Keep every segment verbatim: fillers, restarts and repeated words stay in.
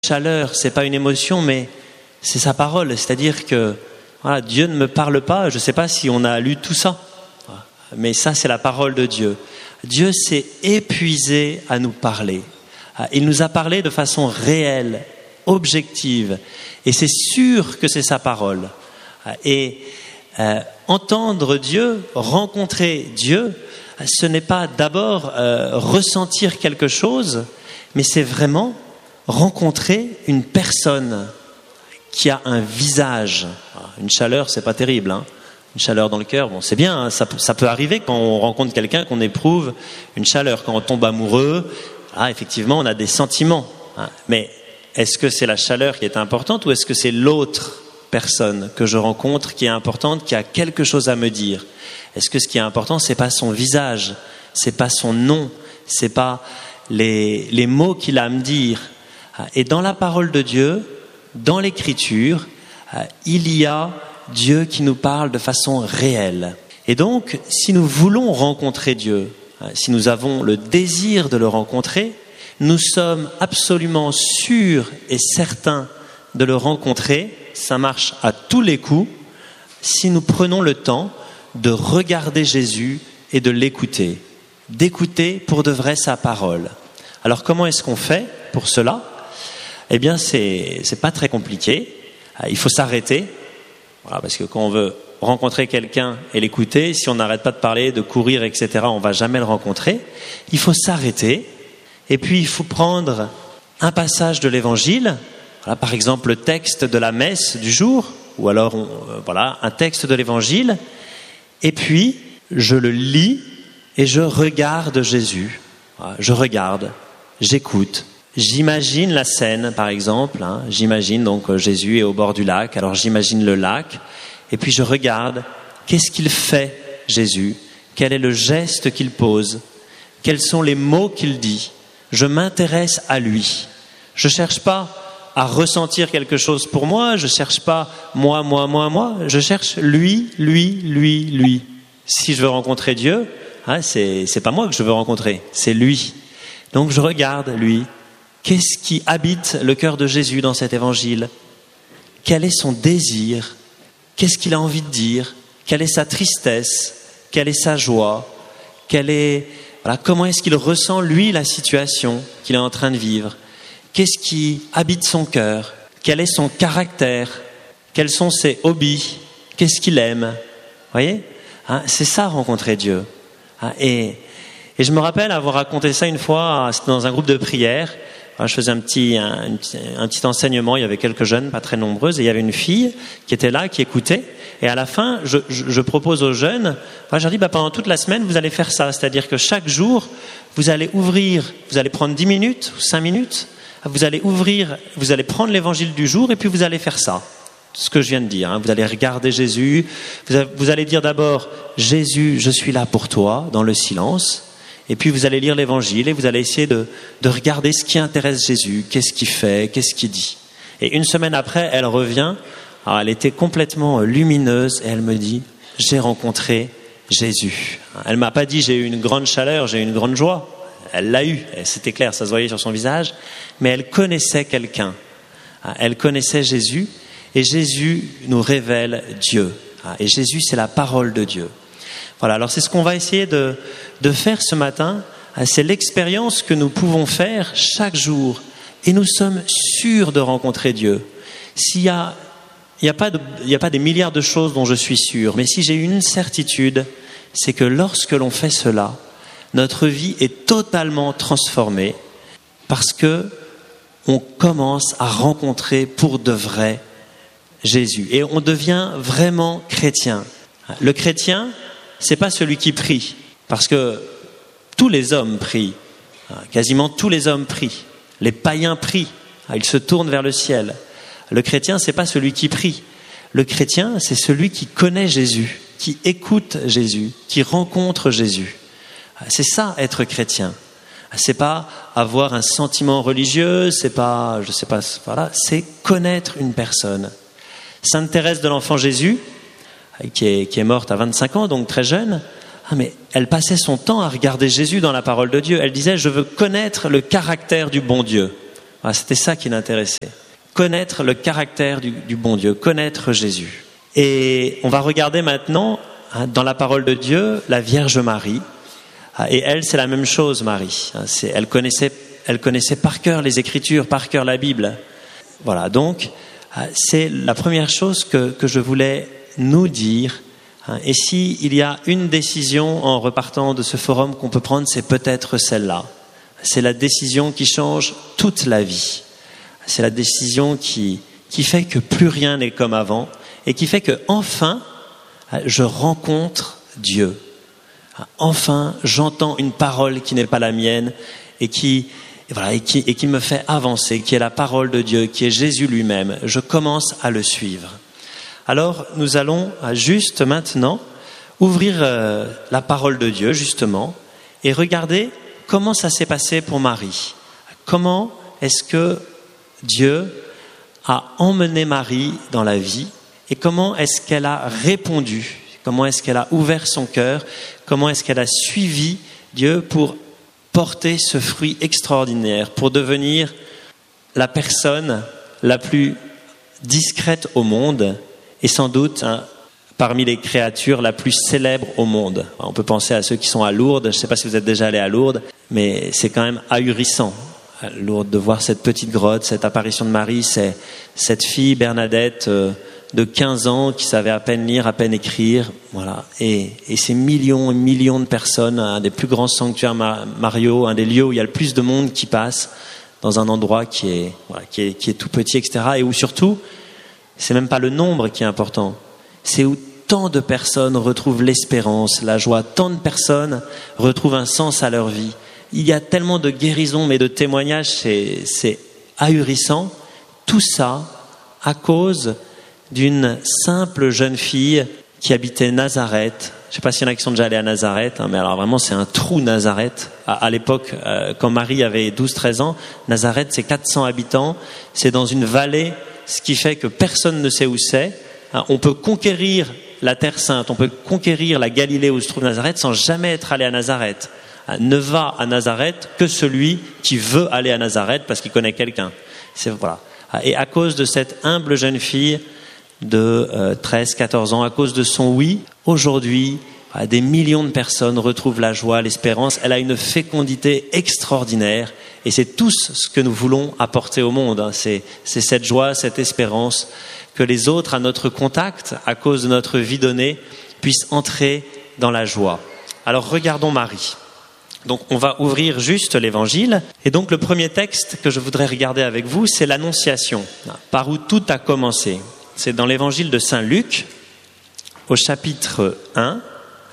chaleur, c'est pas une émotion, mais c'est sa parole. C'est-à-dire que voilà, Dieu ne me parle pas. Je ne sais pas si on a lu tout ça, mais ça, c'est la parole de Dieu. Dieu s'est épuisé à nous parler. Il nous a parlé de façon réelle, objective, et c'est sûr que c'est sa parole. Et euh, entendre Dieu, rencontrer Dieu, ce n'est pas d'abord euh, ressentir quelque chose, mais c'est vraiment rencontrer une personne qui a un visage. Une chaleur, c'est pas terrible, hein. Une chaleur dans le cœur, bon, c'est bien, hein, ça, ça peut arriver quand on rencontre quelqu'un qu'on éprouve une chaleur. Quand on tombe amoureux, ah, effectivement, on a des sentiments. Hein. Mais est-ce que c'est la chaleur qui est importante ou est-ce que c'est l'autre personne que je rencontre qui est importante, qui a quelque chose à me dire? Est-ce que ce qui est important, c'est pas son visage, c'est pas son nom, c'est pas les, les mots qu'il a à me dire? Et dans la parole de Dieu, dans l'Écriture, il y a Dieu qui nous parle de façon réelle. Et donc, si nous voulons rencontrer Dieu, si nous avons le désir de le rencontrer, nous sommes absolument sûrs et certains de le rencontrer. Ça marche à tous les coups si nous prenons le temps de regarder Jésus et de l'écouter, d'écouter pour de vrai sa parole. Alors comment est-ce qu'on fait pour cela? Eh bien, c'est, c'est pas très compliqué. Il faut s'arrêter. Voilà, parce que quand on veut rencontrer quelqu'un et l'écouter, si on n'arrête pas de parler, de courir, et cetera, on ne va jamais le rencontrer. Il faut s'arrêter et puis il faut prendre un passage de l'Évangile, voilà, par exemple le texte de la messe du jour, ou alors on, euh, voilà, un texte de l'Évangile, et puis je le lis et je regarde Jésus. Voilà, je regarde, j'écoute. J'imagine la scène, par exemple. Hein, j'imagine donc Jésus est au bord du lac. Alors j'imagine le lac, et puis je regarde. Qu'est-ce qu'il fait, Jésus? Quel est le geste qu'il pose? Quels sont les mots qu'il dit? Je m'intéresse à lui. Je cherche pas à ressentir quelque chose pour moi. Je cherche pas moi, moi, moi, moi. Je cherche lui, lui, lui, lui. Si je veux rencontrer Dieu, hein, c'est c'est pas moi que je veux rencontrer, c'est lui. Donc je regarde lui. Qu'est-ce qui habite le cœur de Jésus dans cet évangile? Quel est son désir? Qu'est-ce qu'il a envie de dire? Quelle est sa tristesse? Quelle est sa joie? Quelle est, voilà, comment est-ce qu'il ressent, lui, la situation qu'il est en train de vivre? Qu'est-ce qui habite son cœur? Quel est son caractère? Quels sont ses hobbies? Qu'est-ce qu'il aime? Vous voyez, hein, c'est ça, rencontrer Dieu. Hein, et, et je me rappelle avoir raconté ça une fois dans un groupe de prière. Je faisais un petit, un, un petit enseignement, il y avait quelques jeunes, pas très nombreuses, et il y avait une fille qui était là, qui écoutait. Et à la fin, je, je, je propose aux jeunes, enfin, je leur dis, bah, pendant toute la semaine, vous allez faire ça. C'est-à-dire que chaque jour, vous allez ouvrir, vous allez prendre dix minutes ou cinq minutes, vous allez ouvrir, vous allez prendre l'évangile du jour, et puis vous allez faire ça. Ce que je viens de dire, hein. Vous allez regarder Jésus, vous, avez, vous allez dire d'abord, Jésus, je suis là pour toi, dans le silence. Et puis vous allez lire l'évangile et vous allez essayer de, de regarder ce qui intéresse Jésus, qu'est-ce qu'il fait, qu'est-ce qu'il dit. Et une semaine après, elle revient, alors elle était complètement lumineuse et elle me dit, j'ai rencontré Jésus. Elle m'a pas dit, j'ai eu une grande chaleur, j'ai eu une grande joie. Elle l'a eu, c'était clair, ça se voyait sur son visage, mais elle connaissait quelqu'un. Elle connaissait Jésus et Jésus nous révèle Dieu. Et Jésus, c'est la parole de Dieu. Voilà, alors c'est ce qu'on va essayer de, de faire ce matin. C'est l'expérience que nous pouvons faire chaque jour. Et nous sommes sûrs de rencontrer Dieu. S'il y a, il y a pas de, il y a pas des milliards de choses dont je suis sûr, mais si j'ai une certitude, c'est que lorsque l'on fait cela, notre vie est totalement transformée parce que on commence à rencontrer pour de vrai Jésus. Et on devient vraiment chrétien. Le chrétien, c'est pas celui qui prie, parce que tous les hommes prient, quasiment tous les hommes prient, les païens prient, ils se tournent vers le ciel. Le chrétien, c'est pas celui qui prie. Le chrétien, c'est celui qui connaît Jésus, qui écoute Jésus, qui rencontre Jésus. C'est ça, être chrétien. C'est pas avoir un sentiment religieux, c'est pas, je sais pas, voilà, c'est connaître une personne. Sainte Thérèse de l'Enfant Jésus, Qui est, qui est morte à vingt-cinq ans, donc très jeune, ah mais elle passait son temps à regarder Jésus dans la parole de Dieu. Elle disait, je veux connaître le caractère du bon Dieu. Voilà, c'était ça qui l'intéressait. Connaître le caractère du, du bon Dieu, connaître Jésus. Et on va regarder maintenant, hein, dans la parole de Dieu, la Vierge Marie. Et elle, c'est la même chose, Marie. C'est, elle connaissait, elle connaissait par cœur les Écritures, par cœur la Bible. Voilà, donc, c'est la première chose que, que je voulais nous dire. Et s'il y a une décision en repartant de ce forum qu'on peut prendre, c'est peut-être celle-là. C'est la décision qui change toute la vie. C'est la décision qui, qui fait que plus rien n'est comme avant et qui fait que enfin, je rencontre Dieu. Enfin, j'entends une parole qui n'est pas la mienne et qui, et voilà, et qui, et qui me fait avancer, qui est la parole de Dieu, qui est Jésus lui-même. Je commence à le suivre. Alors, nous allons juste maintenant ouvrir euh, la parole de Dieu, justement, et regarder comment ça s'est passé pour Marie. Comment est-ce que Dieu a emmené Marie dans la vie et comment est-ce qu'elle a répondu, comment est-ce qu'elle a ouvert son cœur, comment est-ce qu'elle a suivi Dieu pour porter ce fruit extraordinaire, pour devenir la personne la plus discrète au monde et sans doute hein, parmi les créatures la plus célèbre au monde. On peut penser à ceux qui sont à Lourdes, je ne sais pas si vous êtes déjà allés à Lourdes, mais c'est quand même ahurissant. Lourdes, de voir cette petite grotte, cette apparition de Marie, c'est cette fille Bernadette euh, de quinze ans qui savait à peine lire, à peine écrire, voilà. Et, et ces millions et millions de personnes, un des plus grands sanctuaires Mario, un des lieux où il y a le plus de monde qui passe, dans un endroit qui est, voilà, qui est, qui est tout petit, et cetera. Et où surtout, c'est même pas le nombre qui est important, c'est où tant de personnes retrouvent l'espérance, la joie, tant de personnes retrouvent un sens à leur vie. Il y a tellement de guérisons, mais de témoignages, c'est, c'est ahurissant. Tout ça à cause d'une simple jeune fille qui habitait Nazareth. Je ne sais pas s'il y en a qui sont déjà allés à Nazareth, hein, mais alors vraiment c'est un trou Nazareth. À, à l'époque, euh, quand Marie avait douze treize ans, Nazareth c'est quatre cents habitants, c'est dans une vallée, ce qui fait que personne ne sait où c'est. Hein, on peut conquérir la Terre Sainte, on peut conquérir la Galilée où se trouve Nazareth sans jamais être allé à Nazareth. Ne va à Nazareth que celui qui veut aller à Nazareth parce qu'il connaît quelqu'un. C'est, voilà. Et à cause de cette humble jeune fille de euh, treize quatorze ans, à cause de son oui, aujourd'hui, voilà, des millions de personnes retrouvent la joie, l'espérance. Elle a une fécondité extraordinaire et c'est tout ce que nous voulons apporter au monde. Hein. C'est, c'est cette joie, cette espérance que les autres, à notre contact, à cause de notre vie donnée, puissent entrer dans la joie. Alors regardons Marie. Donc on va ouvrir juste l'évangile. Et donc le premier texte que je voudrais regarder avec vous, c'est l'Annonciation, par où tout a commencé. C'est dans l'évangile de Saint Luc, au chapitre un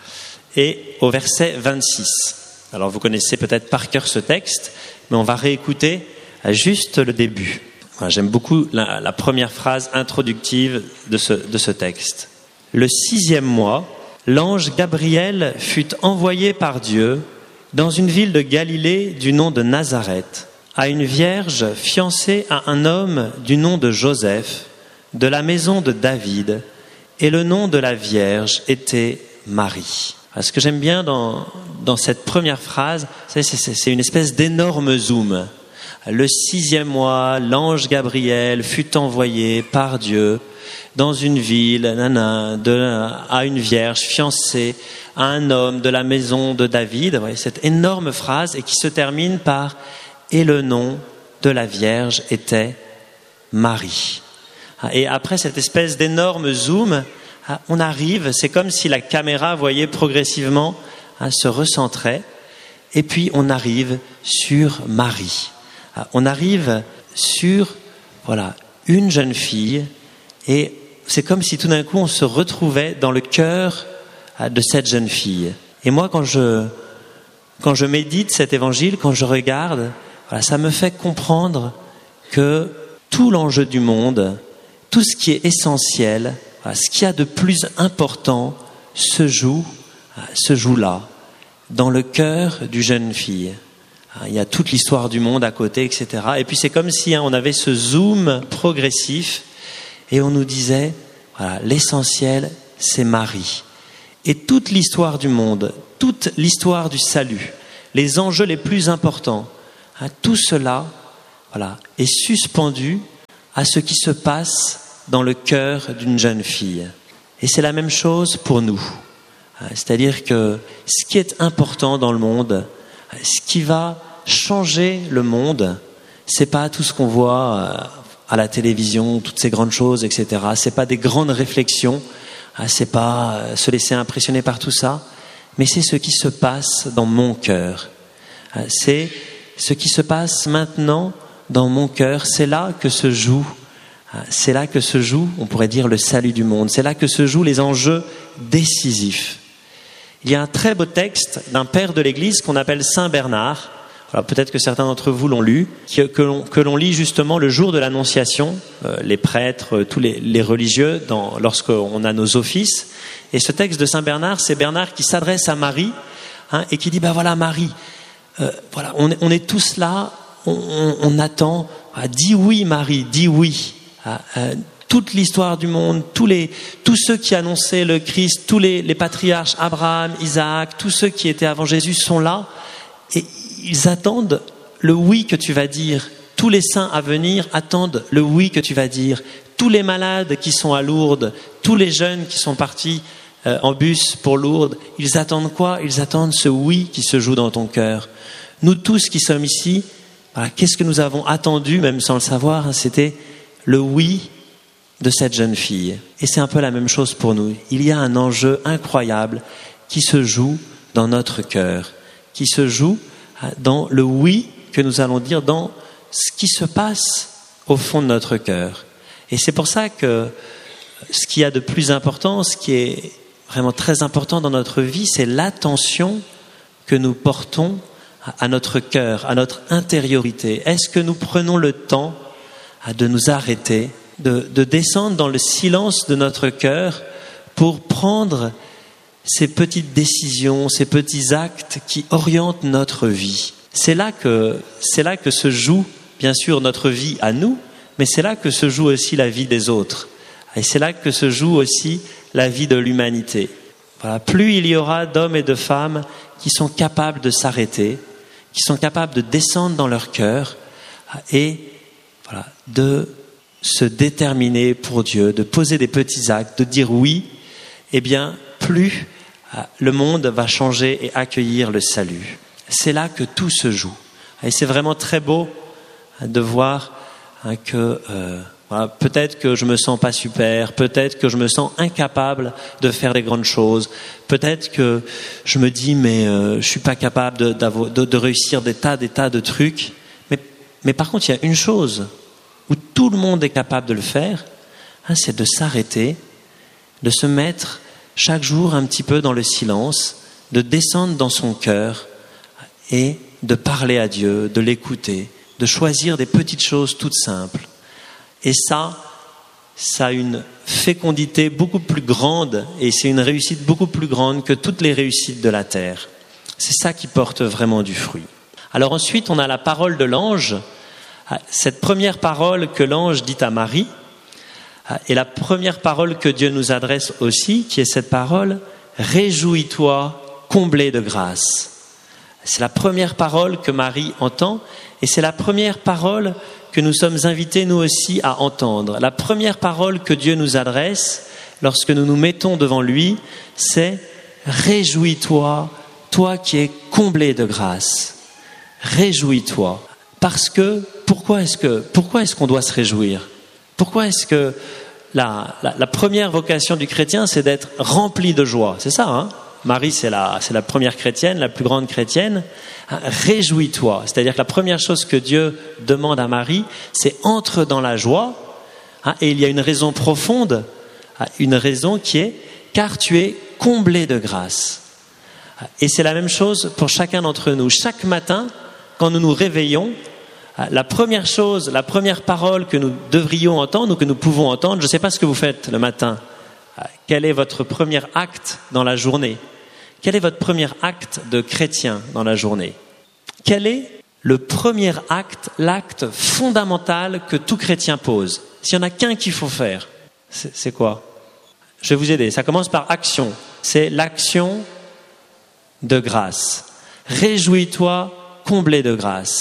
et au verset vingt-six. Alors vous connaissez peut-être par cœur ce texte, mais on va réécouter juste le début. Voilà, j'aime beaucoup la, la première phrase introductive de ce, de ce texte. Le sixième mois, l'ange Gabriel fut envoyé par Dieu dans une ville de Galilée du nom de Nazareth, à une vierge fiancée à un homme du nom de Joseph, de la maison de David, et le nom de la vierge était Marie. Alors, ce que j'aime bien dans, dans cette première phrase, c'est, c'est, c'est une espèce d'énorme zoom. Le sixième mois, l'ange Gabriel fut envoyé par Dieu dans une ville, nana, de, à une vierge fiancée à un homme de la maison de David. Vous voyez, cette énorme phrase et qui se termine par « Et le nom de la vierge était Marie ». Et après cette espèce d'énorme zoom, on arrive, c'est comme si la caméra, vous voyez, progressivement hein, se recentrait et puis on arrive sur Marie. On arrive sur voilà, une jeune fille et c'est comme si tout d'un coup on se retrouvait dans le cœur de cette jeune fille. Et moi quand je, quand je médite cet évangile, quand je regarde, voilà, ça me fait comprendre que tout l'enjeu du monde, tout ce qui est essentiel, voilà, ce qu'il y a de plus important se joue, se joue là, dans le cœur d'une jeune fille. Il y a toute l'histoire du monde à côté, et cetera. Et puis c'est comme si hein, on avait ce zoom progressif et on nous disait, voilà, l'essentiel, c'est Marie. Et toute l'histoire du monde, toute l'histoire du salut, les enjeux les plus importants, hein, tout cela voilà, est suspendu à ce qui se passe dans le cœur d'une jeune fille. Et c'est la même chose pour nous. C'est-à-dire que ce qui est important dans le monde, ce qui va changer le monde, c'est pas tout ce qu'on voit à la télévision, toutes ces grandes choses, et cetera. C'est pas des grandes réflexions, c'est pas se laisser impressionner par tout ça, mais c'est ce qui se passe dans mon cœur. C'est ce qui se passe maintenant dans mon cœur. C'est là que se joue, c'est là que se joue, on pourrait dire, le salut du monde. C'est là que se jouent les enjeux décisifs. Il y a un très beau texte d'un père de l'Église qu'on appelle Saint Bernard. Alors peut-être que certains d'entre vous l'ont lu, que, que, l'on, que l'on lit justement le jour de l'Annonciation, euh, les prêtres, tous les, les religieux, dans, lorsqu'on a nos offices. Et ce texte de Saint Bernard, c'est Bernard qui s'adresse à Marie, hein, et qui dit, ben voilà Marie, euh, voilà, on, on est tous là, on, on, on attend, ah, dis oui Marie, dis oui. Ah, euh, toute l'histoire du monde, tous, les, tous ceux qui annonçaient le Christ, tous les, les patriarches, Abraham, Isaac, tous ceux qui étaient avant Jésus sont là, et ils attendent le oui que tu vas dire. Tous les saints à venir attendent le oui que tu vas dire. Tous les malades qui sont à Lourdes, tous les jeunes qui sont partis euh, en bus pour Lourdes, ils attendent quoi? Ils attendent ce oui qui se joue dans ton cœur. Nous tous qui sommes ici, voilà, qu'est-ce que nous avons attendu, même sans le savoir, hein, c'était le oui de cette jeune fille. Et c'est un peu la même chose pour nous. Il y a un enjeu incroyable qui se joue dans notre cœur, qui se joue dans le oui que nous allons dire, dans ce qui se passe au fond de notre cœur. Et c'est pour ça que ce qu'il y a de plus important, ce qui est vraiment très important dans notre vie, c'est l'attention que nous portons à notre cœur, à notre intériorité. Est-ce que nous prenons le temps de nous arrêter, de, de descendre dans le silence de notre cœur pour prendre ces petites décisions, ces petits actes qui orientent notre vie? C'est là que, c'est là que se joue, bien sûr, notre vie à nous, mais c'est là que se joue aussi la vie des autres. Et c'est là que se joue aussi la vie de l'humanité. Voilà. Plus il y aura d'hommes et de femmes qui sont capables de s'arrêter, qui sont capables de descendre dans leur cœur et voilà, de se déterminer pour Dieu, de poser des petits actes, de dire oui, eh bien, plus le monde va changer et accueillir le salut. C'est là que tout se joue. Et c'est vraiment très beau de voir que euh, voilà, peut-être que je me sens pas super, peut-être que je me sens incapable de faire des grandes choses, peut-être que je me dis mais euh, je suis pas capable de, de, de réussir des tas, des tas de trucs. Mais, mais par contre, il y a une chose où tout le monde est capable de le faire, hein, c'est de s'arrêter, de se mettre chaque jour un petit peu dans le silence, de descendre dans son cœur et de parler à Dieu, de l'écouter, de choisir des petites choses toutes simples. Et ça, ça a une fécondité beaucoup plus grande et c'est une réussite beaucoup plus grande que toutes les réussites de la terre. C'est ça qui porte vraiment du fruit. Alors ensuite, on a la parole de l'ange, cette première parole que l'ange dit à Marie, et la première parole que Dieu nous adresse aussi, qui est cette parole « Réjouis-toi, comblé de grâce ». C'est la première parole que Marie entend et c'est la première parole que nous sommes invités nous aussi à entendre. La première parole que Dieu nous adresse lorsque nous nous mettons devant lui, c'est « Réjouis-toi, toi qui es comblé de grâce ». Réjouis-toi. Parce que, pourquoi est-ce que, pourquoi est-ce qu'on doit se réjouir ? Pourquoi est-ce que la, la, la première vocation du chrétien, c'est d'être rempli de joie ? C'est ça, hein ? Marie, c'est la, c'est la première chrétienne, la plus grande chrétienne. Hein, réjouis-toi. C'est-à-dire que la première chose que Dieu demande à Marie, c'est entre dans la joie. Hein, et il y a une raison profonde, hein, une raison qui est car tu es comblé de grâce. Et c'est la même chose pour chacun d'entre nous. Chaque matin, quand nous nous réveillons, la première chose, la première parole que nous devrions entendre ou que nous pouvons entendre, je ne sais pas ce que vous faites le matin. Quel est votre premier acte dans la journée ? Quel est votre premier acte de chrétien dans la journée ? Quel est le premier acte, l'acte fondamental que tout chrétien pose ? S'il n'y en a qu'un qu'il faut faire, c'est, c'est quoi ? Je vais vous aider. Ça commence par action. C'est l'action de grâce. Réjouis-toi, comblé de grâce.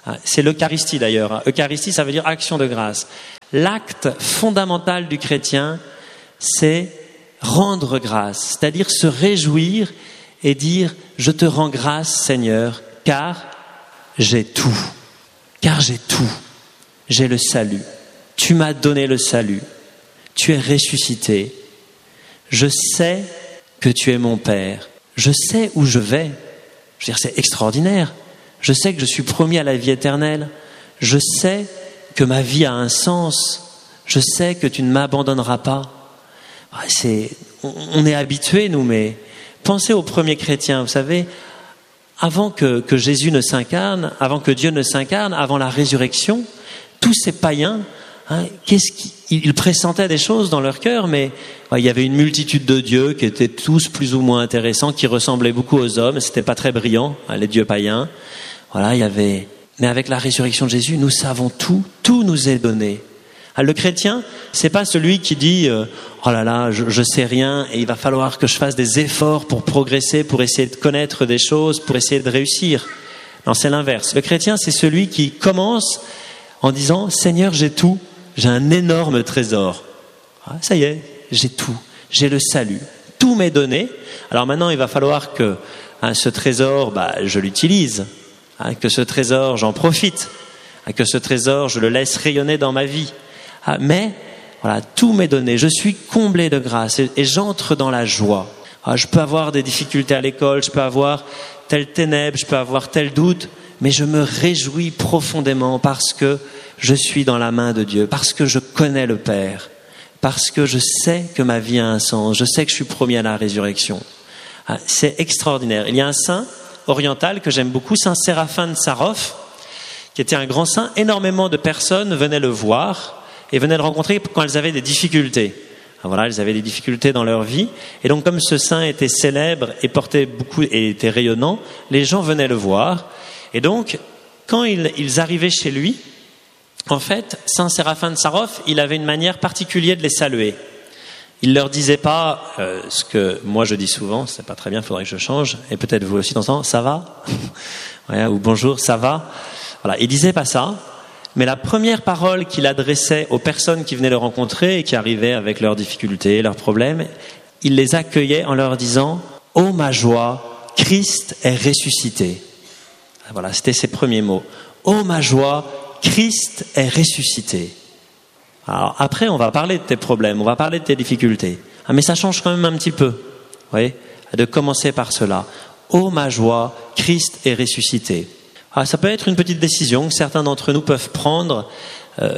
C'est l'Eucharistie d'ailleurs. Eucharistie, ça veut dire action de grâce. L'acte fondamental du chrétien, c'est rendre grâce, c'est-à-dire se réjouir et dire « Je te rends grâce, Seigneur, car j'ai tout. Car j'ai tout. J'ai le salut. Tu m'as donné le salut. Tu es ressuscité. Je sais que tu es mon Père. Je sais où je vais. » Je veux dire, c'est extraordinaire. Je sais que je suis promis à la vie éternelle. Je sais que ma vie a un sens. Je sais que tu ne m'abandonneras pas. C'est, on est habitués, nous, mais pensez aux premiers chrétiens. Vous savez, avant que, que Jésus ne s'incarne, avant que Dieu ne s'incarne, avant la résurrection, tous ces païens, hein, qu'est-ce qu'ils pressentaient des choses dans leur cœur, mais ouais, il y avait une multitude de dieux qui étaient tous plus ou moins intéressants, qui ressemblaient beaucoup aux hommes. C'était pas très brillant, hein, les dieux païens. Voilà, il y avait. Mais avec la résurrection de Jésus, nous savons tout. Tout nous est donné. Le chrétien, c'est pas celui qui dit euh, oh là là, je, je sais rien et il va falloir que je fasse des efforts pour progresser, pour essayer de connaître des choses, pour essayer de réussir. Non, c'est l'inverse. Le chrétien, c'est celui qui commence en disant Seigneur, j'ai tout, j'ai un énorme trésor. Ah, ça y est, j'ai tout, j'ai le salut, tout m'est donné. Alors maintenant, il va falloir que hein, ce trésor, bah, je l'utilise, hein, que ce trésor, j'en profite, hein, que ce trésor, je le laisse rayonner dans ma vie. Ah, mais voilà, tout m'est donné, je suis comblé de grâce et, et j'entre dans la joie. Ah, je peux avoir des difficultés à l'école, je peux avoir telle ténèbre, je peux avoir tel doute, mais je me réjouis profondément parce que je suis dans la main de Dieu, parce que je connais le Père, parce que je sais que ma vie a un sens, je sais que je suis promis à la résurrection. Ah, c'est extraordinaire. Il y a un saint oriental que j'aime beaucoup, Saint Séraphin de Sarov, qui était un grand saint. Énormément de personnes venaient le voir et venaient le rencontrer quand elles avaient des difficultés. Voilà, elles avaient des difficultés dans leur vie. Et donc, comme ce saint était célèbre et portait beaucoup et était rayonnant, les gens venaient le voir. Et donc, quand ils, ils arrivaient chez lui, en fait, Saint Séraphin de Sarov, il avait une manière particulière de les saluer. Il leur disait pas euh, ce que moi je dis souvent, c'est pas très bien, il faudrait que je change. Et peut-être vous aussi de temps en temps, ça va ouais, ou bonjour, ça va. Voilà, il disait pas ça. Mais la première parole qu'il adressait aux personnes qui venaient le rencontrer et qui arrivaient avec leurs difficultés, leurs problèmes, il les accueillait en leur disant « Ô ma joie, Christ est ressuscité ». Voilà, c'était ses premiers mots. « Ô ma joie, Christ est ressuscité ». Alors après, on va parler de tes problèmes, on va parler de tes difficultés. Ah, mais ça change quand même un petit peu, vous voyez, de commencer par cela. « Ô ma joie, Christ est ressuscité ». Ah, ça peut être une petite décision que certains d'entre nous peuvent prendre euh,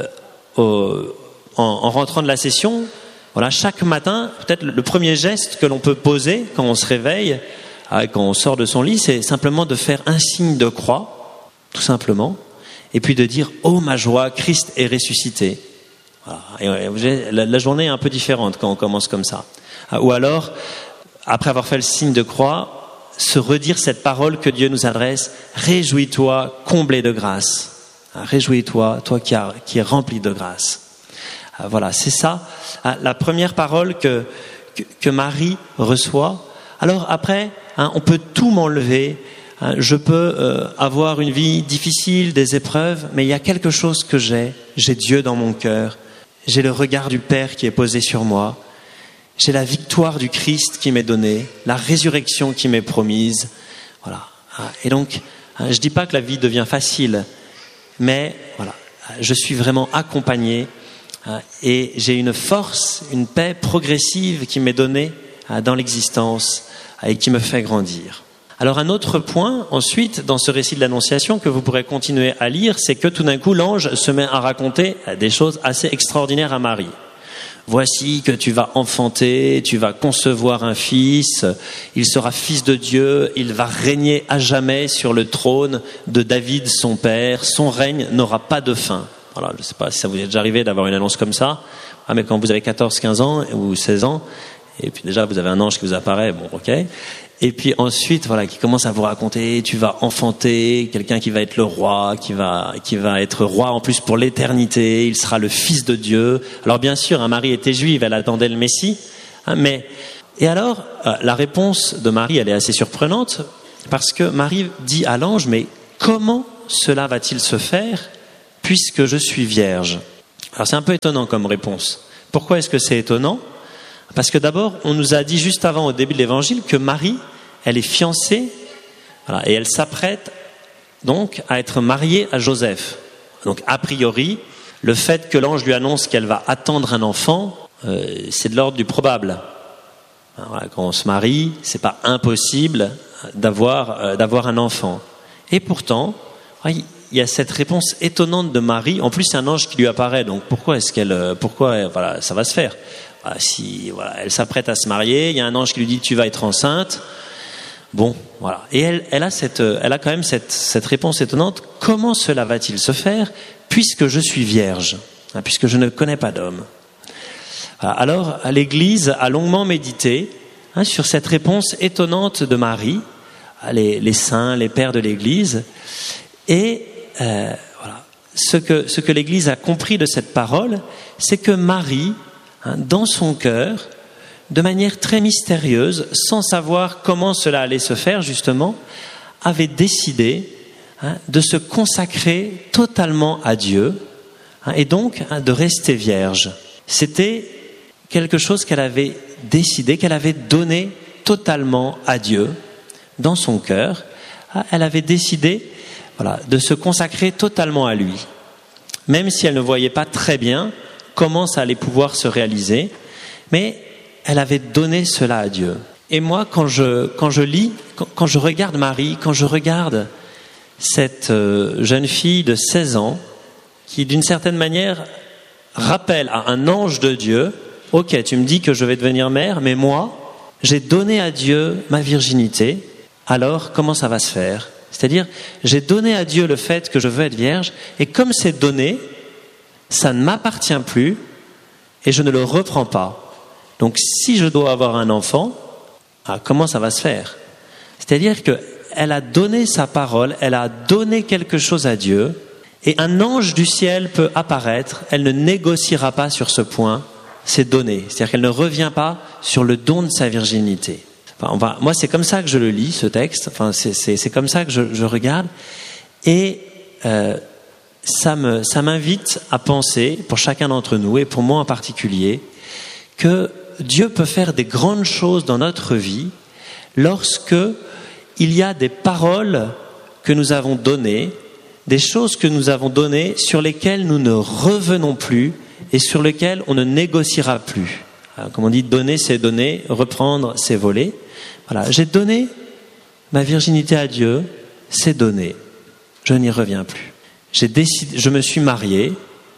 au, en, en rentrant de la session. Voilà, chaque matin, peut-être le premier geste que l'on peut poser quand on se réveille, ah, quand on sort de son lit, c'est simplement de faire un signe de croix, tout simplement, et puis de dire « Oh ma joie, Christ est ressuscité ». Voilà. Et la, la journée est un peu différente quand on commence comme ça. Ah, ou alors, après avoir fait le signe de croix, se redire cette parole que Dieu nous adresse, réjouis-toi, comblé de grâce. Réjouis-toi, toi qui, a, qui es rempli de grâce. Voilà, c'est ça, la première parole que, que, que Marie reçoit. Alors après, hein, on peut tout m'enlever, hein, je peux euh, avoir une vie difficile, des épreuves, mais il y a quelque chose que j'ai, j'ai Dieu dans mon cœur, j'ai le regard du Père qui est posé sur moi, j'ai la victoire du Christ qui m'est donnée, la résurrection qui m'est promise. Voilà. Et donc, je dis pas que la vie devient facile, mais voilà, je suis vraiment accompagné et j'ai une force, une paix progressive qui m'est donnée dans l'existence et qui me fait grandir. Alors un autre point, ensuite, dans ce récit de l'Annonciation que vous pourrez continuer à lire, c'est que tout d'un coup, l'ange se met à raconter des choses assez extraordinaires à Marie. Voici que tu vas enfanter, tu vas concevoir un fils, il sera fils de Dieu, il va régner à jamais sur le trône de David son père, son règne n'aura pas de fin. Voilà, je ne sais pas si ça vous est déjà arrivé d'avoir une annonce comme ça, ah, mais quand vous avez quatorze, quinze ans ou seize ans, et puis déjà vous avez un ange qui vous apparaît, bon ok, et puis ensuite voilà, qui commence à vous raconter, tu vas enfanter quelqu'un qui va être le roi, qui va qui va être roi en plus pour l'éternité, il sera le fils de Dieu. Alors bien sûr, hein, Marie était juive, elle attendait le Messie, hein, mais et alors euh, la réponse de Marie, elle est assez surprenante parce que Marie dit à l'ange, mais comment cela va-t-il se faire puisque je suis vierge ?» Alors c'est un peu étonnant comme réponse. Pourquoi est-ce que c'est étonnant ? Parce que d'abord, on nous a dit juste avant, au début de l'Évangile, que Marie, elle est fiancée, voilà, et elle s'apprête donc à être mariée à Joseph. Donc a priori, le fait que l'ange lui annonce qu'elle va attendre un enfant, euh, c'est de l'ordre du probable. Voilà, quand on se marie, c'est pas impossible d'avoir, euh, d'avoir un enfant. Et pourtant, il y a cette réponse étonnante de Marie. En plus, c'est un ange qui lui apparaît. Donc pourquoi est-ce qu'elle, pourquoi, voilà, ça va se faire ? Voilà, si, voilà, elle s'apprête à se marier, il y a un ange qui lui dit tu vas être enceinte. Bon, voilà. Et elle, elle a cette, elle a quand même cette, cette réponse étonnante. Comment cela va-t-il se faire puisque je suis vierge, hein, puisque je ne connais pas d'homme. Alors, l'Église a longuement médité hein, sur cette réponse étonnante de Marie, les, les saints, les pères de l'Église, et euh, voilà. Ce que, ce que l'Église a compris de cette parole, c'est que Marie, hein, dans son cœur, de manière très mystérieuse, sans savoir comment cela allait se faire justement, avait décidé hein, de se consacrer totalement à Dieu hein, et donc hein, de rester vierge. C'était quelque chose qu'elle avait décidé, qu'elle avait donné totalement à Dieu dans son cœur. Elle avait décidé voilà, de se consacrer totalement à lui, même si elle ne voyait pas très bien comment ça allait pouvoir se réaliser, mais elle avait donné cela à Dieu. Et moi, quand je, quand je lis, quand, quand je regarde Marie, quand je regarde cette euh, jeune fille de seize ans, qui d'une certaine manière rappelle à un ange de Dieu, « Ok, tu me dis que je vais devenir mère, mais moi, j'ai donné à Dieu ma virginité, alors comment ça va se faire ?» C'est-à-dire, j'ai donné à Dieu le fait que je veux être vierge, et comme c'est donné, ça ne m'appartient plus, et je ne le reprends pas. Donc, si je dois avoir un enfant, ah, comment ça va se faire ? C'est-à-dire qu'elle a donné sa parole, elle a donné quelque chose à Dieu, et un ange du ciel peut apparaître, elle ne négociera pas sur ce point, c'est donné. C'est-à-dire qu'elle ne revient pas sur le don de sa virginité. Enfin, enfin, moi, c'est comme ça que je le lis, ce texte, enfin, c'est, c'est, c'est comme ça que je, je regarde, et euh, ça, me, ça m'invite à penser, pour chacun d'entre nous, et pour moi en particulier, que Dieu peut faire des grandes choses dans notre vie lorsque il y a des paroles que nous avons données, des choses que nous avons données sur lesquelles nous ne revenons plus et sur lesquelles on ne négociera plus. Alors, comme on dit, donner c'est donner, reprendre c'est voler. Voilà, j'ai donné ma virginité à Dieu, c'est donné. Je n'y reviens plus. J'ai décidé, je me suis marié,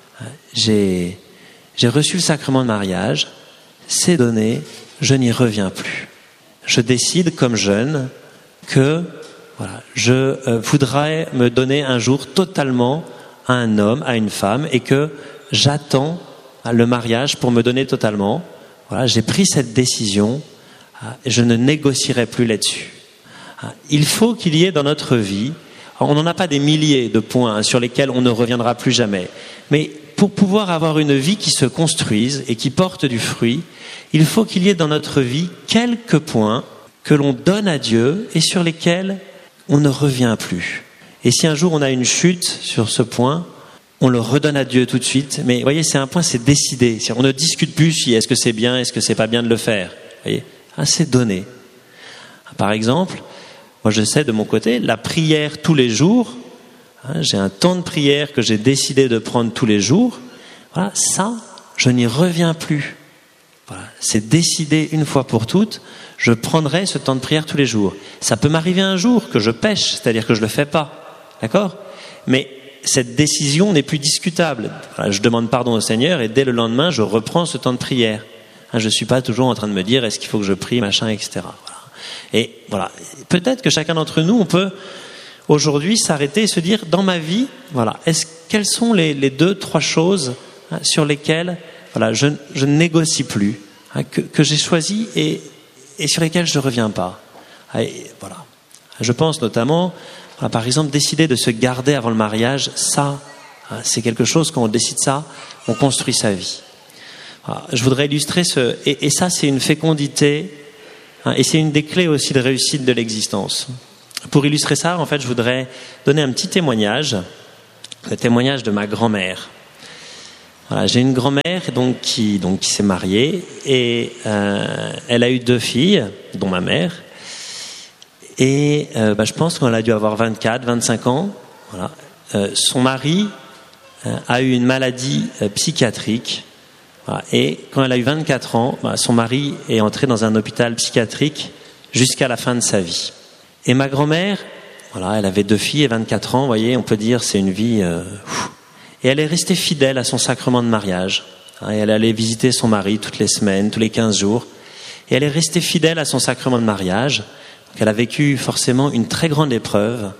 j'ai, j'ai reçu le sacrement de mariage, c'est donné, je n'y reviens plus. Je décide comme jeune que voilà, je euh, voudrais me donner un jour totalement à un homme, à une femme, et que j'attends hein, le mariage pour me donner totalement. Voilà, j'ai pris cette décision, hein, et je ne négocierai plus là-dessus. Hein, il faut qu'il y ait dans notre vie, on n'en a pas des milliers de points hein, sur lesquels on ne reviendra plus jamais, mais pour pouvoir avoir une vie qui se construise et qui porte du fruit, il faut qu'il y ait dans notre vie quelques points que l'on donne à Dieu et sur lesquels on ne revient plus. Et si un jour on a une chute sur ce point, on le redonne à Dieu tout de suite. Mais vous voyez, c'est un point, c'est décidé. On ne discute plus si est-ce que c'est bien, est-ce que c'est pas bien de le faire. Vous voyez, ah, c'est donné. Par exemple, moi je sais de mon côté, la prière tous les jours, hein, j'ai un temps de prière que j'ai décidé de prendre tous les jours. Voilà, ça, je n'y reviens plus. Voilà, c'est décidé une fois pour toutes. Je prendrai ce temps de prière tous les jours. Ça peut m'arriver un jour que je pêche, c'est-à-dire que je le fais pas, d'accord ? Mais cette décision n'est plus discutable. Voilà, je demande pardon au Seigneur et dès le lendemain, je reprends ce temps de prière. Hein, je suis pas toujours en train de me dire est-ce qu'il faut que je prie, machin, et cetera. Voilà. Et voilà, peut-être que chacun d'entre nous, on peut aujourd'hui s'arrêter et se dire dans ma vie, voilà, est-ce quelles sont les, les deux, trois choses hein, sur lesquelles voilà, je, je ne négocie plus, hein, que, que j'ai choisi et et sur lesquels je ne reviens pas. Et voilà. Je pense notamment, à, par exemple, décider de se garder avant le mariage, ça, hein, c'est quelque chose, quand on décide ça, on construit sa vie. Voilà. Je voudrais illustrer ce... Et, et ça, c'est une fécondité, hein, et c'est une des clés aussi de réussite de l'existence. pour illustrer ça, en fait, je voudrais donner un petit témoignage, le témoignage de ma grand-mère. Voilà, j'ai une grand-mère donc, qui, donc, qui s'est mariée et euh, elle a eu deux filles, dont ma mère. Et euh, bah, je pense qu'elle a dû avoir vingt-quatre, vingt-cinq ans. Voilà. Euh, son mari euh, a eu une maladie euh, psychiatrique. Voilà. Et quand elle a eu vingt-quatre ans, bah, son mari est entré dans un hôpital psychiatrique jusqu'à la fin de sa vie. Et ma grand-mère, voilà, elle avait deux filles et vingt-quatre ans. Vous voyez, on peut dire c'est une vie... Euh, et elle est restée fidèle à son sacrement de mariage. Et elle allait visiter son mari toutes les semaines, tous les quinze jours. Et elle est restée fidèle à son sacrement de mariage. Donc elle a vécu forcément une très grande épreuve.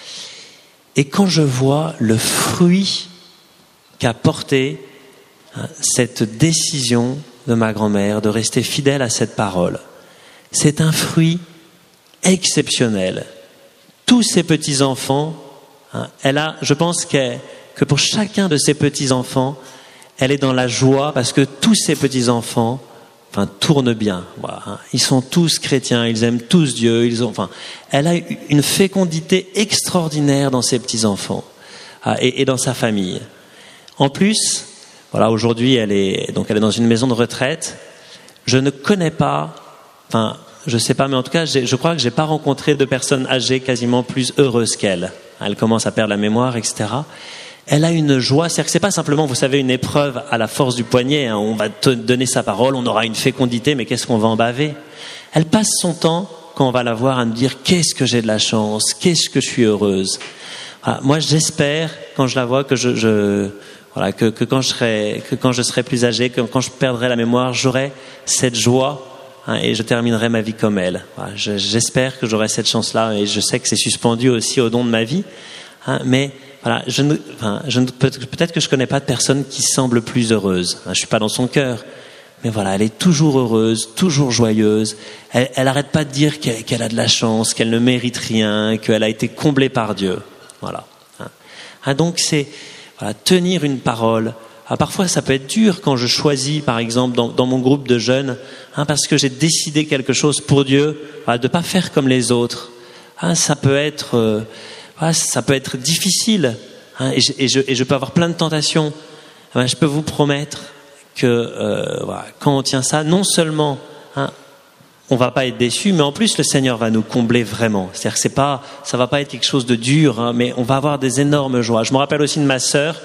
Et quand je vois le fruit qu'a porté hein, cette décision de ma grand-mère de rester fidèle à cette parole, c'est un fruit exceptionnel. Tous ses petits-enfants, hein, elle a, je pense qu'elle que pour chacun de ses petits-enfants, elle est dans la joie parce que tous ses petits-enfants enfin, tournent bien. Voilà, hein. Ils sont tous chrétiens, ils aiment tous Dieu. Ils ont, enfin, elle a une fécondité extraordinaire dans ses petits-enfants hein, et, et dans sa famille. En plus, voilà, aujourd'hui, elle est, donc elle est dans une maison de retraite. Je ne connais pas, enfin, je sais pas, mais en tout cas, j'ai, je crois que j'ai pas rencontré de personnes âgées quasiment plus heureuses qu'elle. Elle commence à perdre la mémoire, et cetera. Elle a une joie, c'est-à-dire que c'est pas simplement, vous savez, une épreuve à la force du poignet, hein, on va te donner sa parole, on aura une fécondité, mais qu'est-ce qu'on va en baver ? Elle passe son temps, quand on va la voir, à nous dire « qu'est-ce que j'ai de la chance, qu'est-ce que je suis heureuse ». Voilà, moi, j'espère, quand je la vois, que je, je voilà, que, que quand je serai, que quand je serai plus âgé, que quand je perdrai la mémoire, j'aurai cette joie hein, et je terminerai ma vie comme elle. Voilà, je, j'espère que j'aurai cette chance-là et je sais que c'est suspendu aussi au don de ma vie, hein, mais voilà, je ne, enfin, je ne, peut-être que je connais pas de personne qui semble plus heureuse. Enfin, je suis pas dans son cœur, mais voilà, elle est toujours heureuse, toujours joyeuse. Elle, elle arrête pas de dire qu'elle, qu'elle a de la chance, qu'elle ne mérite rien, qu'elle a été comblée par Dieu. Voilà. Hein. Hein, donc c'est voilà, tenir une parole. Ah, parfois, ça peut être dur quand je choisis, par exemple, dans, dans mon groupe de jeunes, hein, parce que j'ai décidé quelque chose pour Dieu, voilà, de pas faire comme les autres. Hein, ça peut être euh, Ah, ça peut être difficile hein, et, je, et, je, et je peux avoir plein de tentations. Ah, ben, je peux vous promettre que euh, voilà, quand on tient ça, non seulement hein, on va pas être déçu, mais en plus le Seigneur va nous combler vraiment. C'est-à-dire que c'est pas, ça va pas être quelque chose de dur, hein, mais on va avoir des énormes joies. Je me rappelle aussi de ma sœur,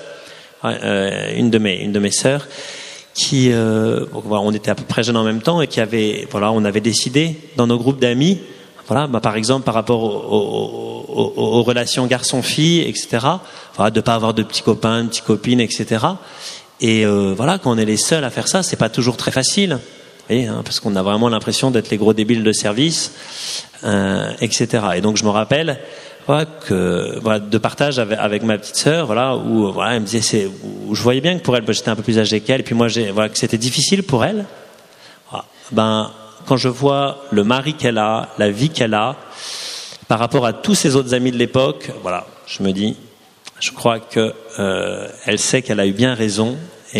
euh, une de mes, une de mes sœurs, qui, euh, bon, voilà, on était à peu près jeunes en même temps et qui avait, voilà, on avait décidé dans nos groupes d'amis. Voilà, bah par exemple par rapport aux, aux, aux, aux relations garçon-fille, et cetera. Voilà, de pas avoir de petits copains, de petites copines, et cetera. Et euh, voilà, quand on est les seuls à faire ça, c'est pas toujours très facile, vous voyez, hein, parce qu'on a vraiment l'impression d'être les gros débiles de service, euh, et cetera. Et donc je me rappelle, voilà, que voilà, de partage avec, avec ma petite sœur, voilà, où voilà, elle me disait, c'est, où je voyais bien que pour elle, j'étais un peu plus âgé qu'elle, et puis moi, j'ai, voilà, que c'était difficile pour elle. Voilà, ben quand je vois le mari qu'elle a, la vie qu'elle a, par rapport à tous ses autres amis de l'époque, voilà, je me dis, je crois que euh, elle sait qu'elle a eu bien raison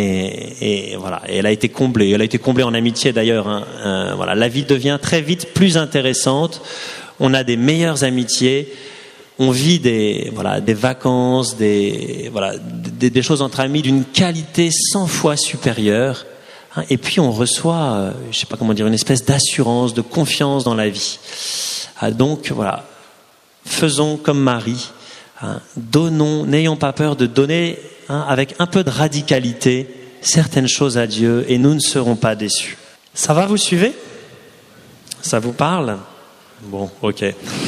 et, et voilà, et elle a été comblée. Elle a été comblée en amitié d'ailleurs. Hein, euh, voilà, la vie devient très vite plus intéressante. On a des meilleures amitiés. On vit des voilà des vacances, des voilà des, des choses entre amis d'une qualité cent fois supérieure. Et puis on reçoit, euh, je sais pas comment dire, une espèce d'assurance, de confiance dans la vie. Ah, donc voilà, faisons comme Marie, hein, donnons, n'ayons pas peur de donner hein, avec un peu de radicalité certaines choses à Dieu et nous ne serons pas déçus. Ça va, vous suivez ? Ça vous parle ? Bon, ok.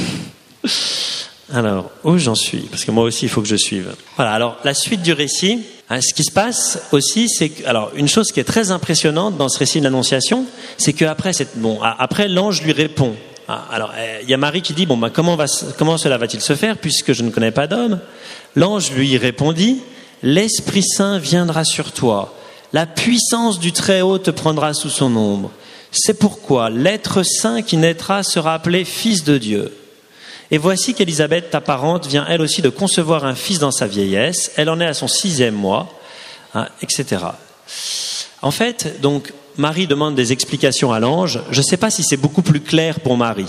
Alors, où j'en suis ? Parce que moi aussi, il faut que je suive. Voilà, alors la suite du récit. Hein, ce qui se passe aussi, c'est que, alors une chose qui est très impressionnante dans ce récit de l'Annonciation, c'est qu'après, cette, bon, après l'ange lui répond. Ah, alors il y a Marie qui dit bon, bah, comment, va, comment cela va-t-il se faire puisque je ne connais pas d'homme ? L'ange lui répondit l'Esprit Saint viendra sur toi, la puissance du Très-Haut te prendra sous son ombre. C'est pourquoi l'être saint qui naîtra sera appelé Fils de Dieu. Et voici qu'Élisabeth, ta parente, vient elle aussi de concevoir un fils dans sa vieillesse. Elle en est à son sixième mois, hein, et cetera. En fait, donc, Marie demande des explications à l'ange. Je ne sais pas si c'est beaucoup plus clair pour Marie.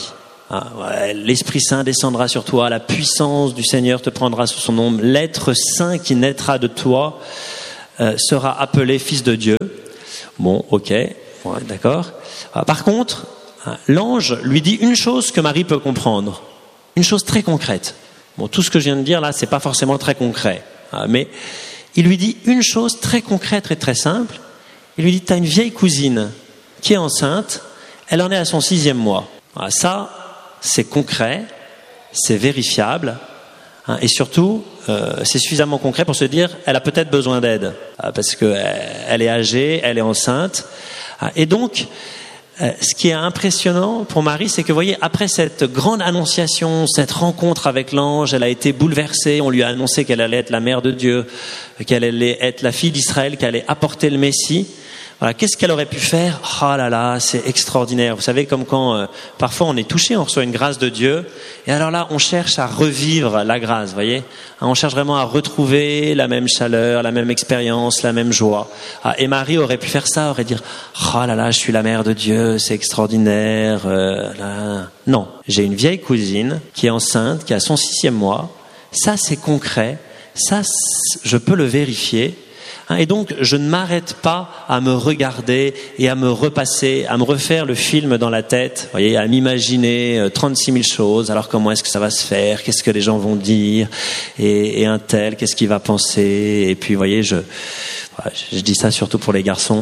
Ah, ouais, l'Esprit Saint descendra sur toi, la puissance du Seigneur te prendra sous son ombre, l'être saint qui naîtra de toi euh, sera appelé fils de Dieu. Bon, ok, ouais, d'accord. Ah, par contre, l'ange lui dit une chose que Marie peut comprendre, une chose très concrète. Bon, tout ce que je viens de dire là, c'est pas forcément très concret, ah, mais il lui dit une chose très concrète et très simple. Il lui dit, t'as une vieille cousine qui est enceinte, elle en est à son sixième mois. Ah, ça, c'est concret, c'est vérifiable, hein, et surtout, euh, c'est suffisamment concret pour se dire, elle a peut-être besoin d'aide, hein, parce qu'elle est âgée, elle est enceinte. Hein, et donc, euh, ce qui est impressionnant pour Marie, c'est que, vous voyez, après cette grande annonciation, cette rencontre avec l'ange, elle a été bouleversée, on lui a annoncé qu'elle allait être la mère de Dieu, qu'elle allait être la fille d'Israël, qu'elle allait apporter le Messie. Voilà, qu'est-ce qu'elle aurait pu faire? Oh là là, c'est extraordinaire. Vous savez, comme quand euh, parfois on est touché, on reçoit une grâce de Dieu, et alors là, on cherche à revivre la grâce, vous voyez. On cherche vraiment à retrouver la même chaleur, la même expérience, la même joie. Ah, et Marie aurait pu faire ça, aurait dit oh là là, je suis la mère de Dieu, c'est extraordinaire. Euh, là. Non, j'ai une vieille cousine qui est enceinte, qui a son sixième mois. Ça, c'est concret. Ça, je peux le vérifier. Et donc, je ne m'arrête pas à me regarder et à me repasser, à me refaire le film dans la tête, vous voyez, à m'imaginer trente-six mille choses. Alors, comment est-ce que ça va se faire? Qu'est-ce que les gens vont dire? Et, et un tel, qu'est-ce qu'il va penser? Et puis, vous voyez, je, je dis ça surtout pour les garçons.